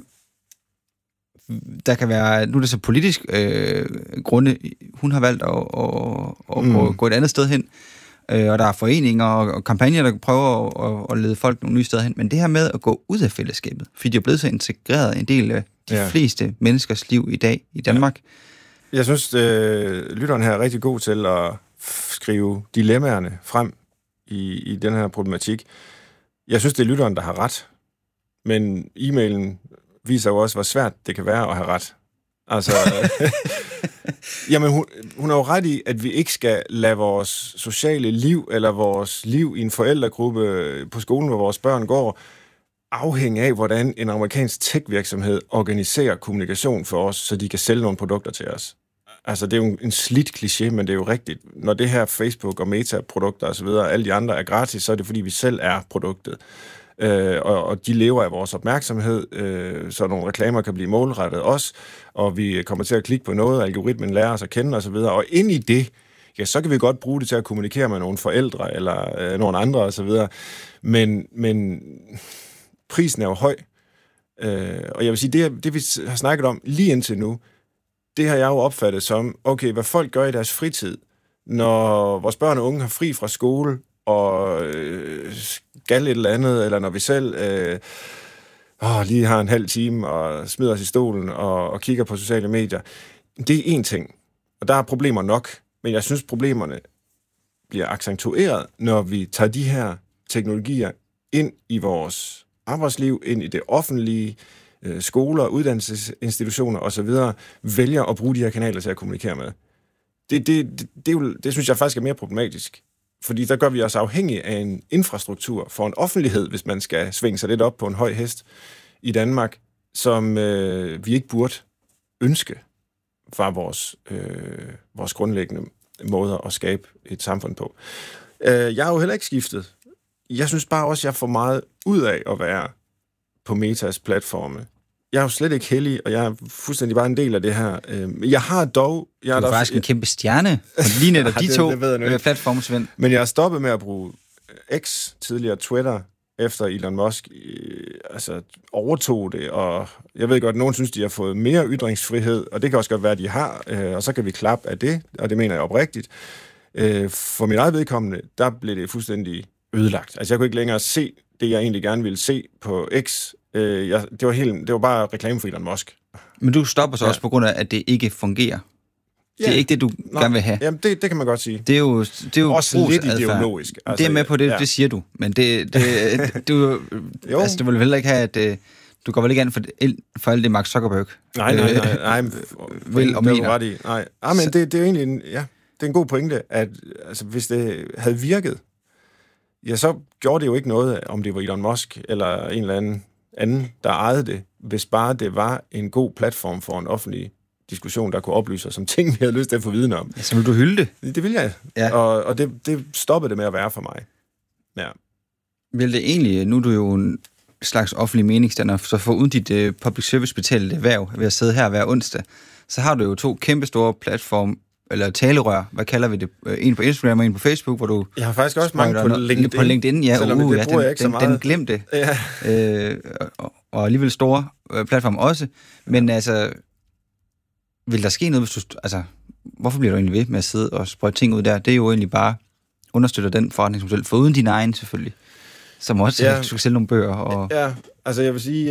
der kan være, nu er det så politisk grunde, hun har valgt at gå et andet sted hen, og der er foreninger og kampagner, der prøver at lede folk nogle nye steder hen, men det her med at gå ud af fællesskabet, fordi det er blevet så integreret en del af de fleste menneskers liv i dag i Danmark. Jeg synes, lytteren her er rigtig god til at skrive dilemmaerne frem i den her problematik. Jeg synes, det er lytteren, der har ret, men e-mailen viser jo også, hvor svært det kan være at have ret. Altså, jamen hun har jo ret i, at vi ikke skal lade vores sociale liv, eller vores liv i en forældregruppe på skolen, hvor vores børn går, afhænge af, hvordan en amerikansk tech-virksomhed organiserer kommunikation for os, så de kan sælge nogle produkter til os. Altså, det er jo en slidt kliché, men det er jo rigtigt. Når det her Facebook og Meta-produkter osv., alle de andre er gratis, så er det, fordi vi selv er produktet. Og de lever af vores opmærksomhed, så nogle reklamer kan blive målrettet os, og vi kommer til at klikke på noget, algoritmen lærer os at kende osv., og ind i det, ja, så kan vi godt bruge det til at kommunikere med nogle forældre, eller nogle andre osv., men prisen er jo høj. Og jeg vil sige, det vi har snakket om lige indtil nu, det har jeg jo opfattet som, okay, hvad folk gør i deres fritid, når vores børn og unge har fri fra skole, og skal et eller andet, eller når vi selv lige har en halv time, og smider os i stolen, og kigger på sociale medier. Det er én ting, og der er problemer nok, men jeg synes, problemerne bliver accentueret, når vi tager de her teknologier ind i vores arbejdsliv, ind i det offentlige, skoler, uddannelsesinstitutioner osv., vælger at bruge de her kanaler til at kommunikere med. Det synes jeg faktisk er mere problematisk. Fordi der gør vi os afhængige af en infrastruktur for en offentlighed, hvis man skal svinge sig lidt op på en høj hest i Danmark, som vi ikke burde ønske fra vores grundlæggende måder at skabe et samfund på. Jeg har jo heller ikke skiftet. Jeg synes bare også, at jeg får meget ud af at være på Metas platforme. Jeg er jo slet ikke heldig, og jeg er fuldstændig bare en del af det her. Jeg har dog... Du er faktisk en kæmpe stjerne. Lige netop de to platforme, Svend. Men jeg har stoppet med at bruge X, tidligere Twitter, efter Elon Musk overtog det, og jeg ved godt, at nogen synes, de har fået mere ytringsfrihed, og det kan også godt være, at de har, og så kan vi klappe af det, og det mener jeg oprigtigt. For mit eget vedkommende, der blev det fuldstændig ødelagt. Altså, jeg kunne ikke længere se det, jeg egentlig gerne ville se på X. Det var bare reklame for Elon Musk. Men du stopper så også på grund af, at det ikke fungerer. Det er ikke det, du gerne vil have. Jamen, det kan man godt sige. Det er jo også lidt ideologisk. Altså, det er med på det, det siger du. Men du vil heller ikke have, at du går vel ikke an for alt det Mark Zuckerberg. Nej. Vil og mener. Ret i. Nej. Men det er jo egentlig det er en god pointe, at altså, hvis det havde virket, ja, så gjorde det jo ikke noget, om det var Elon Musk eller en eller anden, der ejede det, hvis bare det var en god platform for en offentlig diskussion, der kunne oplyse os om ting, vi havde lyst til at få viden om. Ja, så vil du hylde det? Det vil jeg. Ja. Og det stoppede det med at være for mig. Ja. Vil det egentlig, nu er du jo en slags offentlig meningsstander, så for uden dit public service betalte erhverv ved at sidde her hver onsdag, så har du jo 2 kæmpe store platform, eller talerør, hvad kalder vi det? En på Instagram og en på Facebook, hvor du... Jeg har faktisk også mange på LinkedIn. På LinkedIn, ja. Den glemte. Ja. Og alligevel store platform også. Men altså, vil der ske noget, hvis du... Altså, hvorfor bliver du egentlig ved med at sidde og sprøjte ting ud der? Det er jo egentlig bare understøtter den forretningsmodel, foruden din egen selvfølgelig, som også skal sælge nogle bøger. Og... Ja, altså jeg vil sige...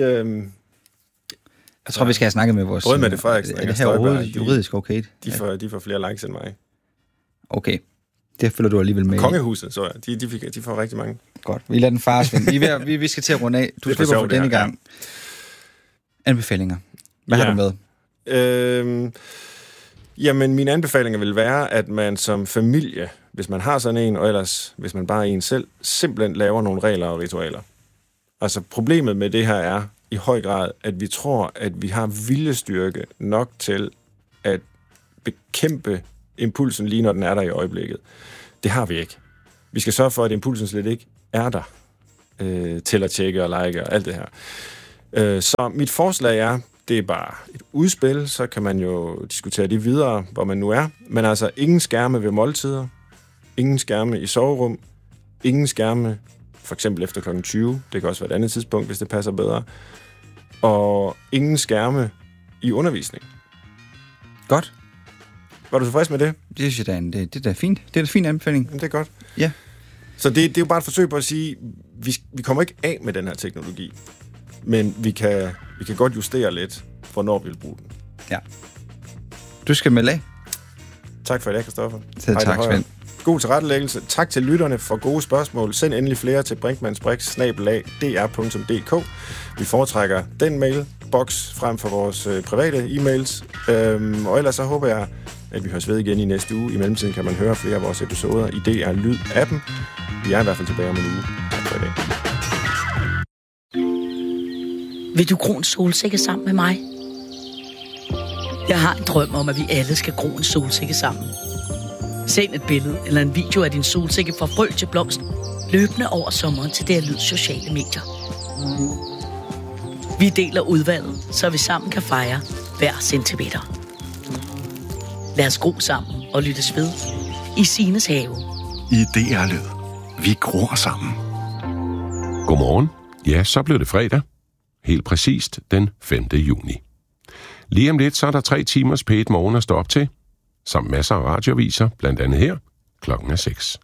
Jeg tror, vi skal have snakket med vores... Både med det Frederiksen. Er det her overhovedet juridisk okay? De får flere likes end mig. Okay. Det følger du alligevel med. Kongehuset, så de får rigtig mange. Godt. Vi lader den fare, Svend. Vi skal til at runde af. Du slipper for denne gang. Ja. Anbefalinger. Hvad har du med? Jamen, mine anbefalinger vil være, at man som familie hvis man har sådan en, og ellers, hvis man bare er en selv, simpelthen laver nogle regler og ritualer. Altså, problemet med det her er i høj grad, at vi tror, at vi har viljestyrke nok til at bekæmpe impulsen lige når den er der i øjeblikket. Det har vi ikke. Vi skal sørge for, at impulsen slet ikke er der til at tjekke og like og alt det her. Så mit forslag er, det er bare et udspil, så kan man jo diskutere det videre, hvor man nu er. Men altså, ingen skærme ved måltider, ingen skærme i soverum, ingen skærme for eksempel efter kl. 20. Det kan også være et andet tidspunkt, hvis det passer bedre. Og ingen skærme i undervisning. Godt. Var du tilfreds med det? Det synes jeg da, det er da fint. Det er da fin anbefaling. Jamen, det er godt. Ja. Så det er jo bare et forsøg på at sige, vi kommer ikke af med den her teknologi, men vi kan godt justere lidt, hvornår vi vil bruge den. Ja. Du skal melde af. Tak for i dag, Christoffer. Tak, Svend. God tilrettelæggelse. Tak til lytterne for gode spørgsmål. Send endelig flere til brinkmannsbrix@dr.dk. Vi foretrækker den mailbox frem for vores private e-mails. Og ellers så håber jeg, at vi høres ved igen i næste uge. I mellemtiden kan man høre flere af vores episoder i DR Lyd-appen. Vi er i hvert fald tilbage om en uge. Tak for i dag. Vil du gro en solsikke sammen med mig? Jeg har en drøm om, at vi alle skal gro en solsikke sammen. Send et billede eller en video af din solsikke fra frø til blomst, løbende over sommeren til DR Lyds sociale medier. Vi deler udvalget, så vi sammen kan fejre hver centimeter. Lad os gro sammen og lyttes ved i Sines have. I DR Lyd. Vi gror sammen. Godmorgen. Ja, så blev det fredag. Helt præcist den 5. juni. Lige om lidt, så er der 3 timers P1 Morgen at stå op til. Samt masser af radioaviser, blandt andet her, 6:00.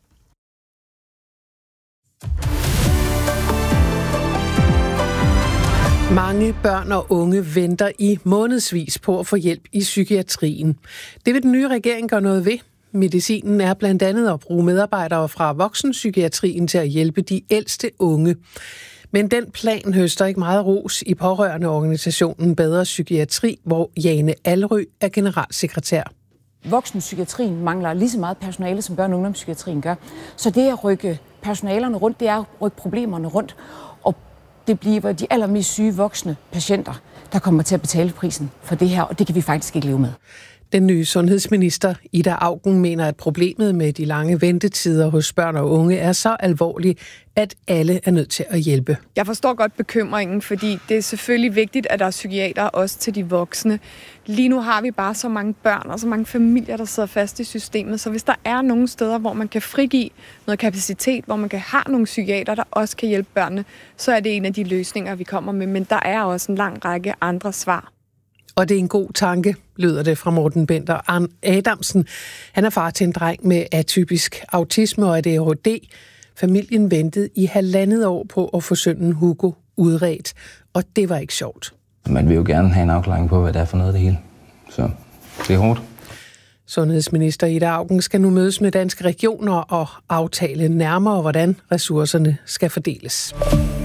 Mange børn og unge venter i månedsvis på at få hjælp i psykiatrien. Det vil den nye regering gøre noget ved. Medicinen er blandt andet at bruge medarbejdere fra voksenpsykiatrien til at hjælpe de ældste unge. Men den plan høster ikke meget ros i pårørendeorganisationen Bedre Psykiatri, hvor Jane Alrø er generalsekretær. Voksenpsykiatrien mangler lige så meget personale, som børne- og ungdomspsykiatrien gør. Så det at rykke personalerne rundt, det er at rykke problemerne rundt. Og det bliver de allermest syge voksne patienter, der kommer til at betale prisen for det her, og det kan vi faktisk ikke leve med. Den nye sundhedsminister, Ida Auken, mener, at problemet med de lange ventetider hos børn og unge er så alvorligt, at alle er nødt til at hjælpe. Jeg forstår godt bekymringen, fordi det er selvfølgelig vigtigt, at der er psykiater også til de voksne. Lige nu har vi bare så mange børn og så mange familier, der sidder fast i systemet, så hvis der er nogle steder, hvor man kan frigive noget kapacitet, hvor man kan have nogle psykiater, der også kan hjælpe børnene, så er det en af de løsninger, vi kommer med. Men der er også en lang række andre svar. Og det er en god tanke, lyder det fra Morten Bender Adamsen. Han er far til en dreng med atypisk autisme og ADHD. Familien ventede i 1,5 år på at få sønnen Hugo udredt, og det var ikke sjovt. Man vil jo gerne have en afklaring på, hvad det er for noget det hele. Så det er hårdt. Sundhedsminister Ida Auken skal nu mødes med Danske Regioner og aftale nærmere, hvordan ressourcerne skal fordeles.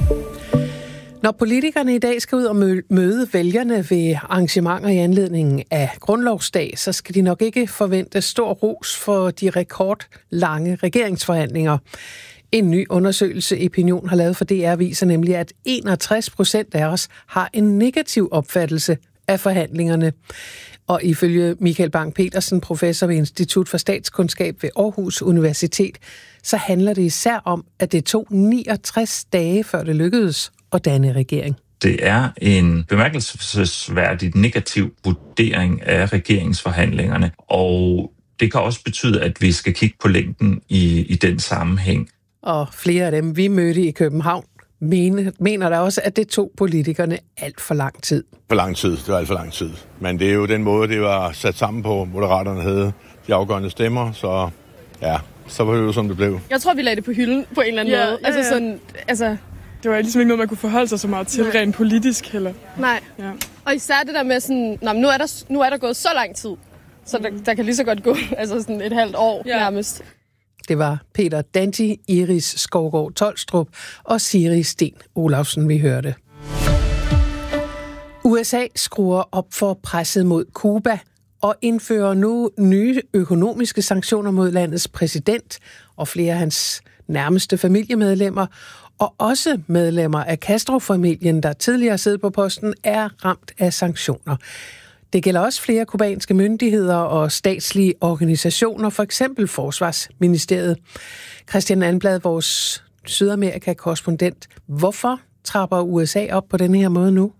Når politikerne i dag skal ud og møde vælgerne ved arrangementer i anledningen af Grundlovsdag, så skal de nok ikke forvente stor ros for de rekordlange regeringsforhandlinger. En ny undersøgelse, Opinion har lavet for DR, viser nemlig, at 61% af os har en negativ opfattelse af forhandlingerne. Og ifølge Michael Bang-Petersen, professor ved Institut for Statskundskab ved Aarhus Universitet, så handler det især om, at det tog 69 dage, før det lykkedes at danne regering. Det er en bemærkelsesværdigt negativ vurdering af regeringsforhandlingerne, og det kan også betyde, at vi skal kigge på længden i den sammenhæng. Og flere af dem, vi mødte i København, mener der også, at det tog politikerne alt for lang tid. For lang tid, det var alt for lang tid. Men det er jo den måde, det var sat sammen på. Moderaterne havde de afgørende stemmer, så ja, så var det jo, som det blev. Jeg tror, vi lagde det på hylden på en eller anden måde. Det var ligesom ikke noget, man kunne forholde sig så meget til, rent politisk heller. Nej, og især det der med sådan, nu er der gået så lang tid, så der kan lige så godt gå sådan et halvt år nærmest. Det var Peter Danti, Iris Skovgaard Tolstrup og Siri Sten Olafsen, vi hørte. USA skruer op for presset mod Cuba, og indfører nu nye økonomiske sanktioner mod landets præsident og flere af hans nærmeste familiemedlemmer, og også medlemmer af Castro-familien, der tidligere sidder på posten, er ramt af sanktioner. Det gælder også flere kubanske myndigheder og statslige organisationer, for eksempel Forsvarsministeriet. Christian Anblad, vores Sydamerika-korrespondent. Hvorfor trapper USA op på den her måde nu?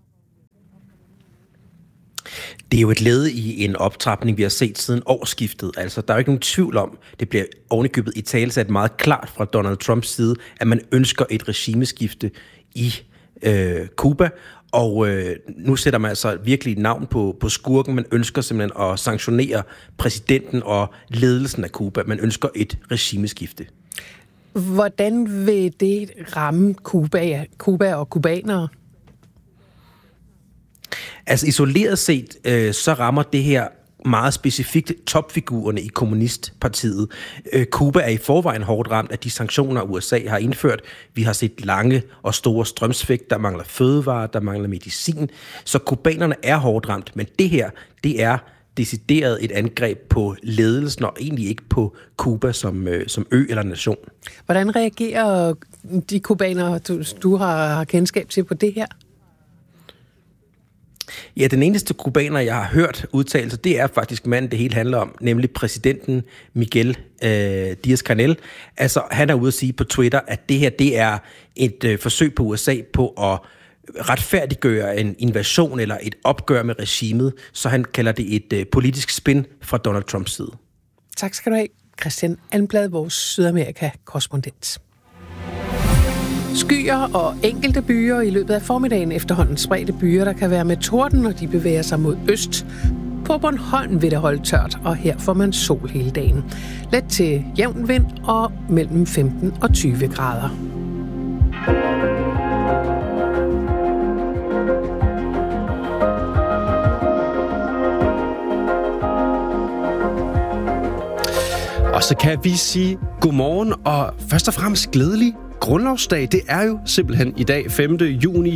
Det er jo et led i en optrapning, vi har set siden årsskiftet. Altså, der er jo ikke nogen tvivl om, det bliver ovenikøbet i tale sat meget klart fra Donald Trumps side, at man ønsker et regimeskifte i Cuba. Og nu sætter man altså virkelig navn på skurken. Man ønsker simpelthen at sanktionere præsidenten og ledelsen af Cuba. Man ønsker et regimeskifte. Hvordan vil det ramme Cuba og kubanere? Altså isoleret set, så rammer det her meget specifikt topfigurerne i Kommunistpartiet. Cuba er i forvejen hårdt ramt af de sanktioner, USA har indført. Vi har set lange og store strømsvigt, der mangler fødevarer, der mangler medicin. Så kubanerne er hårdt ramt, men det her, det er decideret et angreb på ledelsen, og egentlig ikke på Cuba som ø eller nation. Hvordan reagerer de kubanere, du har kendskab til på det her? Ja, den eneste kubaner, jeg har hørt udtalelser, det er faktisk manden, det hele handler om, nemlig præsidenten Miguel Díaz-Canel. Altså, han er ude at sige på Twitter, at det her, det er et forsøg på USA på at retfærdiggøre en invasion eller et opgør med regimet, så han kalder det et politisk spin fra Donald Trumps side. Tak skal du have, Christian Anblad, vores Sydamerika-korrespondent. Skyer og enkelte byer i løbet af formiddagen, efterhånden spredte byer, der kan være med torden, når de bevæger sig mod øst. På Bornholm vil det holde tørt, og her får man sol hele dagen. Let til jævn vind og mellem 15 og 20 grader. Og så kan vi sige godmorgen og først og fremmest glædelig grundlovsdag. Det er jo simpelthen i dag, 5. juni,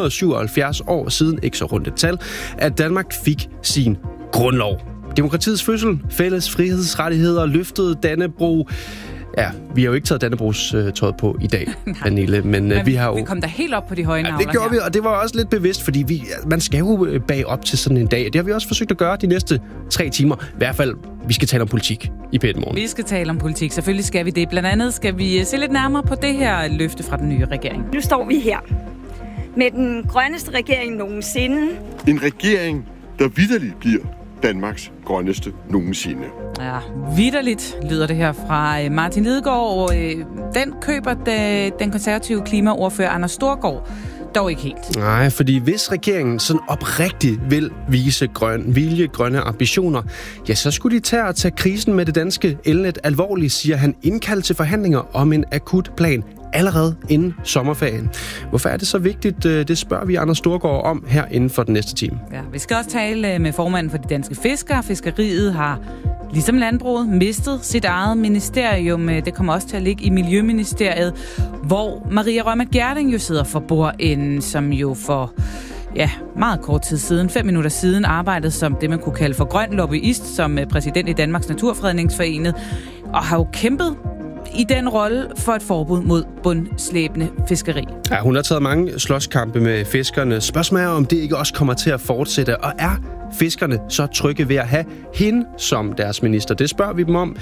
177 år siden, ikke så rundt et tal, at Danmark fik sin grundlov. Demokratiets fødsel, fælles frihedsrettigheder, løftede Dannebrog. Ja, vi har jo ikke taget Dannebrogs tøjet på i dag, Pernille, men vi har jo... Vi kom da helt op på de høje navler. Det gjorde vi, og det var også lidt bevidst, fordi man skal jo bage op til sådan en dag. Det har vi også forsøgt at gøre de næste 3 timer. I hvert fald, vi skal tale om politik i P1 Morgen. Vi skal tale om politik, selvfølgelig skal vi det. Blandt andet skal vi se lidt nærmere på det her løfte fra den nye regering. Nu står vi her med den grønneste regering nogensinde. En regering, der vitterligt bliver Danmarks grønneste nogensinde. Ja, vitterligt lyder det her fra Martin Lidegaard. Den køber den konservative klimaordfører Anders Storgård dog ikke helt. Nej, fordi hvis regeringen sådan oprigtigt vil vise grønne ambitioner, ja, så skulle de tage krisen med det danske elnet alvorligt, siger han, indkaldt til forhandlinger om en akut plan allerede inden sommerferien. Hvorfor er det så vigtigt? Det spørger vi Anders Storgård om her inden for den næste time. Ja, vi skal også tale med formanden for de danske fiskere. Fiskeriet har, ligesom landbruget, mistet sit eget ministerium. Det kommer også til at ligge i Miljøministeriet, hvor Maria Reumert Gjerding jo sidder for bordenden, som jo for meget kort tid siden, 5 minutter siden, arbejdede som det, man kunne kalde for grøn lobbyist, som præsident i Danmarks Naturfredningsforening, og har jo kæmpet i den rolle for et forbud mod bundslæbende fiskeri. Ja, hun har taget mange slåskampe med fiskerne. Spørgsmålet er, om det ikke også kommer til at fortsætte, og er fiskerne så trygge ved at have hende som deres minister? Det spørger vi dem om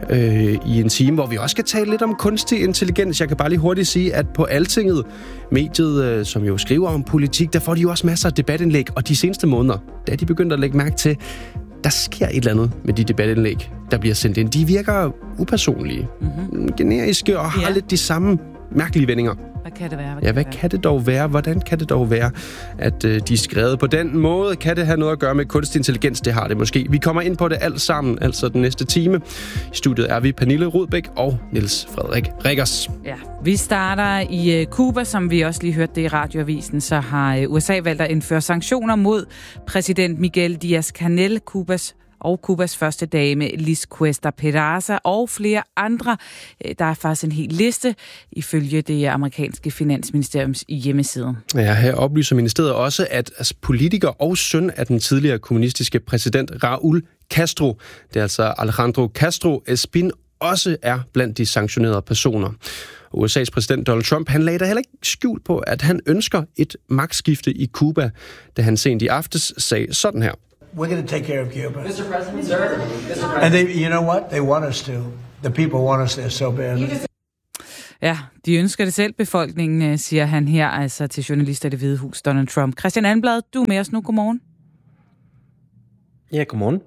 i en time, hvor vi også skal tale lidt om kunstig intelligens. Jeg kan bare lige hurtigt sige, at på Altinget, mediet, som jo skriver om politik, der får de jo også masser af debatindlæg, og de seneste måneder, da de begyndte at lægge mærke til, der sker et eller andet med de debatindlæg, der bliver sendt ind. De virker upersonlige, generiske og har lidt de samme mærkelige vendinger. Hvad kan det være? Hvad kan det dog være? Hvordan kan det dog være, at de er skrevet på den måde? Kan det have noget at gøre med kunstig intelligens? Det har det måske. Vi kommer ind på det alt sammen, altså den næste time. I studiet er vi Pernille Rudbæk og Niels Frederik Riggers. Ja, vi starter i Cuba, som vi også lige hørte det i radioavisen. Så har USA valgt at indføre sanktioner mod præsident Miguel Díaz-Canel, Cubas og Kubas første dame Liz Cuesta Peraza og flere andre. Der er faktisk en hel liste ifølge det amerikanske finansministeriums hjemmeside. Ja, her oplyser ministeriet også, at politiker og søn af den tidligere kommunistiske præsident Raúl Castro, det er altså Alejandro Castro Espín, også er blandt de sanktionerede personer. USA's præsident Donald Trump, han lagde da heller ikke skjul på, at han ønsker et magtskifte i Cuba, da han sent i aftes sagde sådan her. We're going to take care of Cuba. Mr. President, sir. And you know what? They want us to. The people want us there so badly. Ja, de ønsker det selv, befolkningen, siger han her altså til journalister i Det Hvide Hus, Donald Trump. Christian Anblad, du er med os nu. Godmorgen. Ja, godmorgen.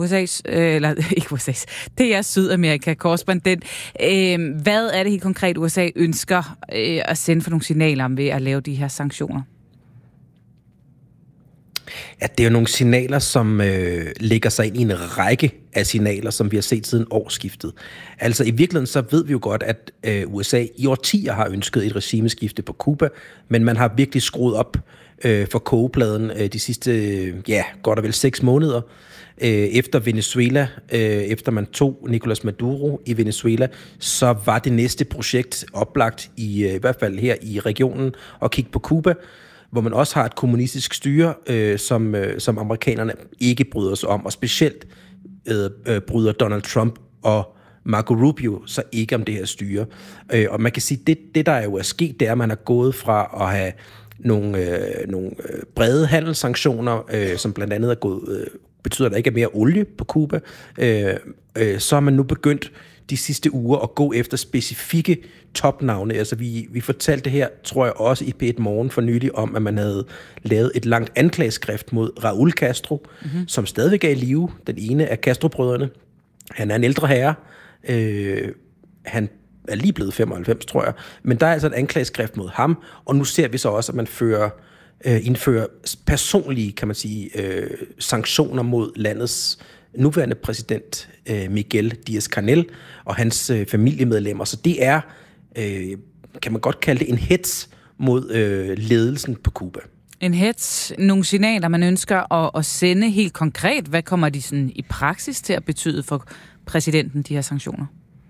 Det er Sydamerika-korrespondent. Hvad er det helt konkret, USA ønsker at sende for nogle signaler ved at lave de her sanktioner? Ja, det er jo nogle signaler, som lægger sig ind i en række af signaler, som vi har set siden årsskiftet. Altså i virkeligheden så ved vi jo godt, at USA i årtier har ønsket et regimeskifte på Cuba, men man har virkelig skruet op for kogepladen de sidste, godt og vel 6 måneder. Efter Venezuela, efter man tog Nicolás Maduro i Venezuela, så var det næste projekt oplagt i hvert fald her i regionen at kigge på Cuba, hvor man også har et kommunistisk styre, som amerikanerne ikke bryder sig om, og specielt bryder Donald Trump og Marco Rubio så ikke om det her styre. Og man kan sige, det der jo er sket, det er, at man er gået fra at have nogle brede handelssanktioner, som blandt andet er gået, betyder, at der ikke er mere olie på Cuba, så har man nu begyndt de sidste uger at gå efter specifikke topnavne. Altså vi fortalte det her, tror jeg også i P1 Morgen for nylig, om at man havde lavet et langt anklageskrift mod Raúl Castro, som stadigvæk er i live, den ene af Castro-brødrene. Han er en ældre herre. Han er lige blevet 95, tror jeg. Men der er altså et anklageskrift mod ham, og nu ser vi så også, at man indfører personlige, kan man sige, sanktioner mod landets nuværende præsident Miguel Díaz-Canel og hans familiemedlemmer. Så det er, kan man godt kalde det, en hets mod ledelsen på Cuba. En hets, nogle signaler, man ønsker at sende helt konkret. Hvad kommer de sådan i praksis til at betyde for præsidenten, de her sanktioner?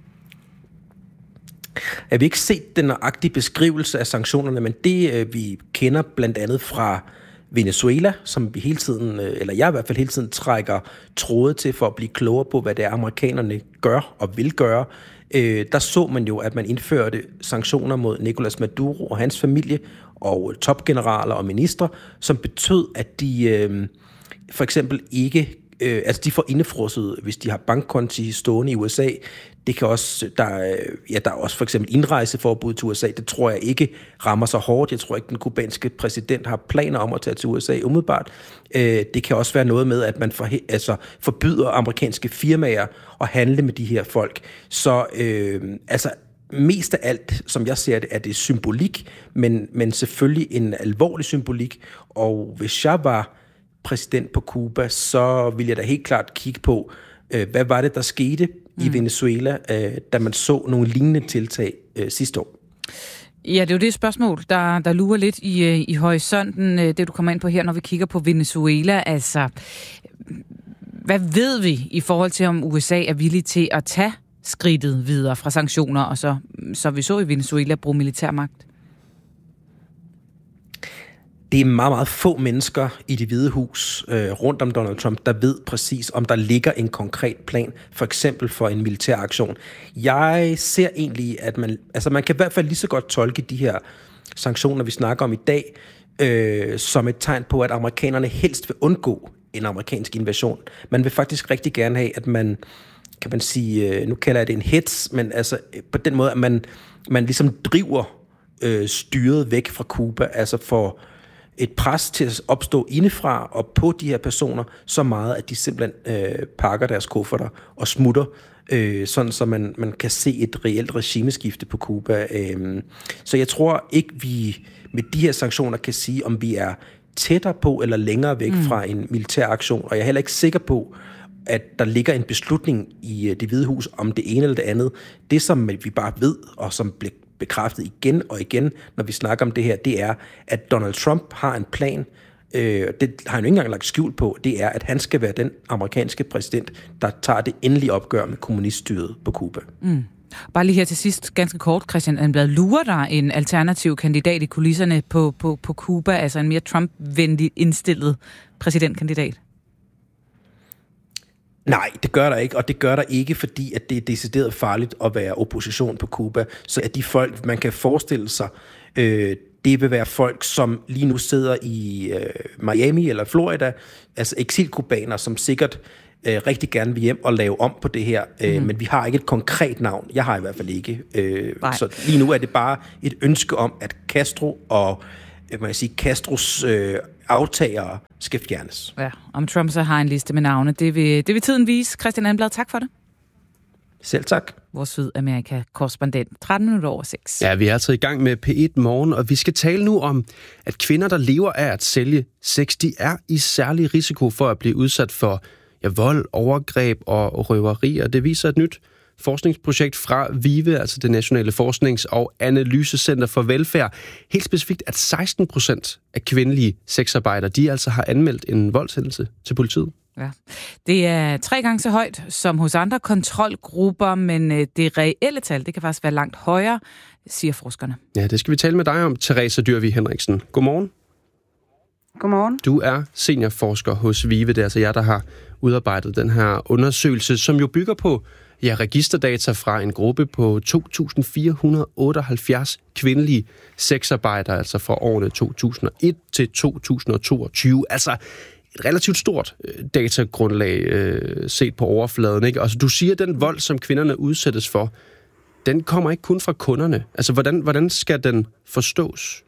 Jeg vil ikke set den nøjagtige beskrivelse af sanktionerne, men det vi kender blandt andet fra Venezuela, som vi hele tiden, eller jeg i hvert fald hele tiden trækker tråde til for at blive klogere på, hvad det er, amerikanerne gør og vil gøre. Der så man jo, at man indførte sanktioner mod Nicolás Maduro og hans familie og topgeneraler og ministre, som betød, at de for eksempel ikke, de får indefrosset, hvis de har bankkonti stående i USA. Det kan også, der er også for eksempel indrejseforbud til USA. Det tror jeg ikke rammer så hårdt. Jeg tror ikke, den kubanske præsident har planer om at tage til USA umiddelbart. Det kan også være noget med, at man forbyder amerikanske firmaer at handle med de her folk. Så mest af alt, som jeg ser det, er det symbolik, men selvfølgelig en alvorlig symbolik. Og hvis jeg var præsident på Cuba, så ville jeg da helt klart kigge på, hvad var det, der skete i Venezuela, da man så nogle lignende tiltag sidste år. Ja, det er jo det spørgsmål, der lurer lidt i horisonten, det du kommer ind på her, når vi kigger på Venezuela. Altså, hvad ved vi i forhold til, om USA er villig til at tage skridtet videre fra sanktioner, og så vi så i Venezuela bruge militærmagt? Det er meget, meget få mennesker i Det Hvide Hus rundt om Donald Trump, der ved præcis, om der ligger en konkret plan, for eksempel for en militær aktion. Jeg ser egentlig, at man kan i hvert fald lige så godt tolke de her sanktioner, vi snakker om i dag, som et tegn på, at amerikanerne helst vil undgå en amerikansk invasion. Man vil faktisk rigtig gerne have, at man, kan man sige, nu kalder jeg det en hets, men altså på den måde, at man ligesom driver styret væk fra Cuba, altså for et pres til at opstå indefra og på de her personer så meget, at de simpelthen pakker deres kufferter og smutter, sådan så man kan se et reelt regimeskifte på Cuba. Så jeg tror ikke, vi med de her sanktioner kan sige, om vi er tættere på eller længere væk fra en militær aktion, og jeg er heller ikke sikker på, at der ligger en beslutning i Det Hvide Hus om det ene eller det andet. Det, som vi bare ved, og som bliver bekræftet igen og igen, når vi snakker om det her, det er, at Donald Trump har en plan det har han jo ikke engang lagt skjult på, det er, at han skal være den amerikanske præsident, der tager det endelige opgør med kommuniststyret på Cuba. Mm. Bare lige her til sidst, ganske kort, Christian Anblad, lurer der en alternativ kandidat i kulisserne på Cuba, altså en mere Trump-venlig indstillet præsidentkandidat? Nej, det gør der ikke, og det gør der ikke, fordi at det er decideret farligt at være opposition på Cuba. Så at de folk, man kan forestille sig, det vil være folk, som lige nu sidder i Miami eller Florida, altså eksilkubaner, som sikkert rigtig gerne vil hjem og lave om på det her, men vi har ikke et konkret navn. Jeg har i hvert fald ikke. Så lige nu er det bare et ønske om, at Castro og Castros aftagere skal fjernes. Ja, om Trump så har en liste med navne, det vil tiden vise. Christian Anblad, tak for det. Selv tak. Vores Sydamerika-korrespondent, 13 minutter over 6. Ja, vi er altså i gang med P1 Morgen, og vi skal tale nu om, at kvinder, der lever af at sælge sex, de er i særlig risiko for at blive udsat for vold, overgreb og røverier. Det viser et nyt forskningsprojekt fra VIVE, altså det Nationale Forsknings- og Analysecenter for Velfærd. Helt specifikt, at 16% af kvindelige sexarbejdere, de altså har anmeldt en voldshændelse til politiet. Ja. Det er 3 gange så højt som hos andre kontrolgrupper, men det reelle tal, det kan faktisk være langt højere, siger forskerne. Ja, det skal vi tale med dig om, Theresa Dyrvig Henriksen. Godmorgen. Godmorgen. Du er seniorforsker hos VIVE, det er altså jer, der har udarbejdet den her undersøgelse, som jo bygger på registerdata fra en gruppe på 2.478 kvindelige sexarbejdere, altså fra årene 2001 til 2022. Altså et relativt stort datagrundlag set på overfladen, ikke? Altså du siger, at den vold, som kvinderne udsættes for, den kommer ikke kun fra kunderne. Altså hvordan skal den forstås?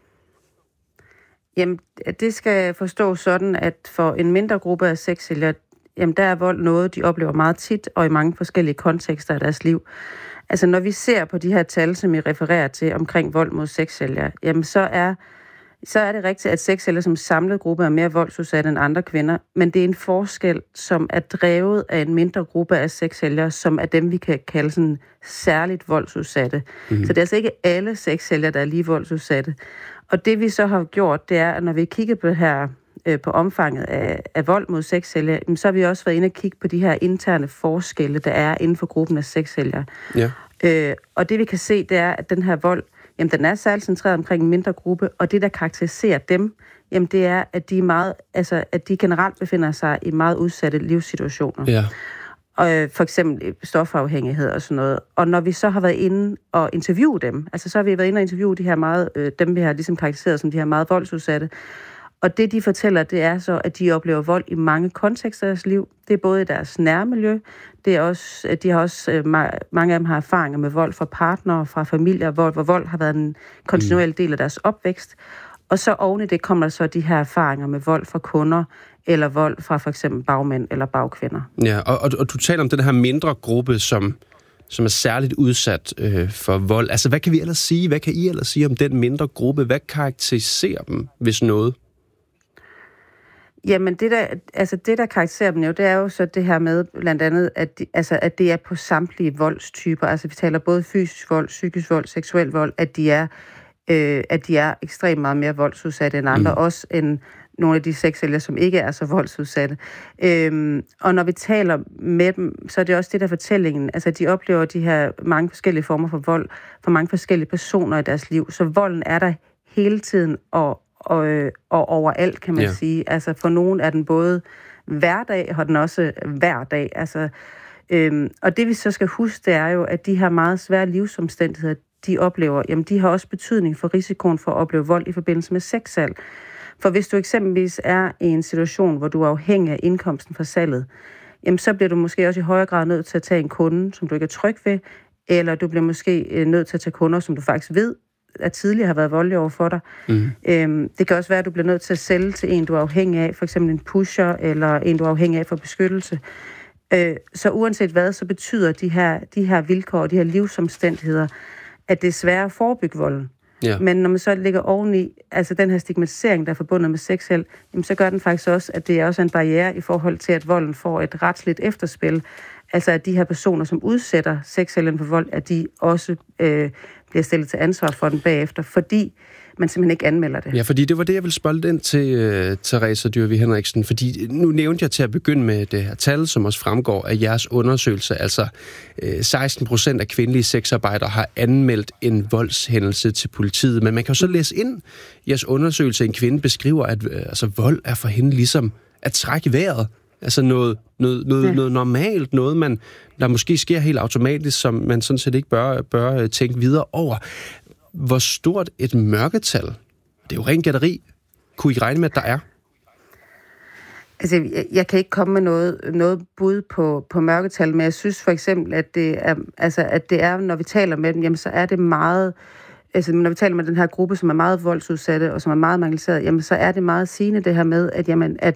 Jamen, det skal forstås sådan, at for en mindre gruppe af sexsælgere, jamen der er vold noget, de oplever meget tit og i mange forskellige kontekster af deres liv. Altså når vi ser på de her tal, som I refererer til omkring vold mod sexsælgere, jamen så er det rigtigt, at sexsælgere som samlet gruppe er mere voldsudsatte end andre kvinder, men det er en forskel, som er drevet af en mindre gruppe af sexsælgere, som er dem, vi kan kalde sådan særligt voldsudsatte. Mm-hmm. Så det er altså ikke alle sexsælgere, der er lige voldsudsatte. Og det vi så har gjort, det er, at når vi kigger på det her på omfanget af vold mod sexsælgere, så har vi også været inde og kigge på de her interne forskelle, der er inden for gruppen af sexsælgere. Ja. Og det vi kan se, det er, at den her vold, jamen den er særligt centreret omkring en mindre gruppe, og det der karakteriserer dem, jamen det er, at at de generelt befinder sig i meget udsatte livssituationer. Ja. Og for eksempel stofafhængighed og sådan noget. Og når vi så har været inde og interviewe dem, altså så har vi været inde og interviewe de her meget, dem vi har ligesom karakteriseret som de her meget voldsudsatte. Og det, de fortæller, det er så, at de oplever vold i mange kontekster af deres liv. Det er både i deres nærmiljø, det er også, at de har også, mange af dem har erfaringer med vold fra partnere, fra familier, hvor vold har været en kontinuerlig del af deres opvækst. Og så oven i det kommer der så de her erfaringer med vold fra kunder, eller vold fra for eksempel bagmænd eller bagkvinder. Ja, og du taler om den her mindre gruppe, som er særligt udsat for vold. Altså, hvad kan vi ellers sige? Hvad kan I ellers sige om den mindre gruppe? Hvad karakteriserer dem, hvis noget? Jamen, det der karakteriserer dem jo, det er jo så det her med, blandt andet, at det er på samtlige voldstyper. Altså, vi taler både fysisk vold, psykisk vold, seksuel vold, at de er ekstremt meget mere voldsudsatte end andre, også end nogle af de sexsælgere, som ikke er så voldsudsatte. Og når vi taler med dem, så er det også det der fortællingen. Altså, de oplever de her mange forskellige former for vold for mange forskellige personer i deres liv. Så volden er der hele tiden og overalt, kan man sige. Altså, for nogen er den både hverdag, og den også hver dag. Altså, og det vi så skal huske, det er jo, at de her meget svære livsomstændigheder, de oplever, jamen de har også betydning for risikoen for at opleve vold i forbindelse med sexsalg. For hvis du eksempelvis er i en situation, hvor du er afhængig af indkomsten fra salget, jamen så bliver du måske også i højere grad nødt til at tage en kunde, som du ikke er tryg ved, eller du bliver måske nødt til at tage kunder, som du faktisk ved, at tidligere har været voldelige over for dig. Det kan også være, at du bliver nødt til at sælge til en, du er afhængig af, for eksempel en pusher, eller en, du er afhængig af for beskyttelse. Så uanset hvad, så betyder de her vilkår og de her livsomstændigheder, at det er sværere at forebygge volden. Ja. Men når man så ligger oveni, altså den her stigmatisering, der er forbundet med sexsalg, så gør den faktisk også, at det er også en barriere i forhold til, at volden får et retsligt efterspil. Altså at de her personer, som udsætter sexsælgeren for vold, at de også bliver stillet til ansvar for den bagefter, fordi man simpelthen ikke anmelder det. Ja, fordi det var det, jeg ville spørge ind til, Theresa Dyrvig Henriksen, fordi nu nævnte jeg til at begynde med det her tal, som også fremgår af jeres undersøgelse, altså 16% af kvindelige sexarbejdere har anmeldt en voldshændelse til politiet, men man kan jo så læse ind i jeres undersøgelse, en kvinde beskriver, at vold er for hende ligesom at trække vejret, altså noget normalt, noget der måske sker helt automatisk, som man sådan set ikke bør tænke videre over. Hvor stort et mørketal, det er jo ren gætteri, kunne I regne med, at der er? Altså, jeg kan ikke komme med noget bud på mørketal, men jeg synes for eksempel, at det er, når vi taler med dem, jamen, så er det meget, altså når vi taler med den her gruppe, som er meget voldsudsatte og som er meget marginaliseret, jamen så er det meget sigende det her med, at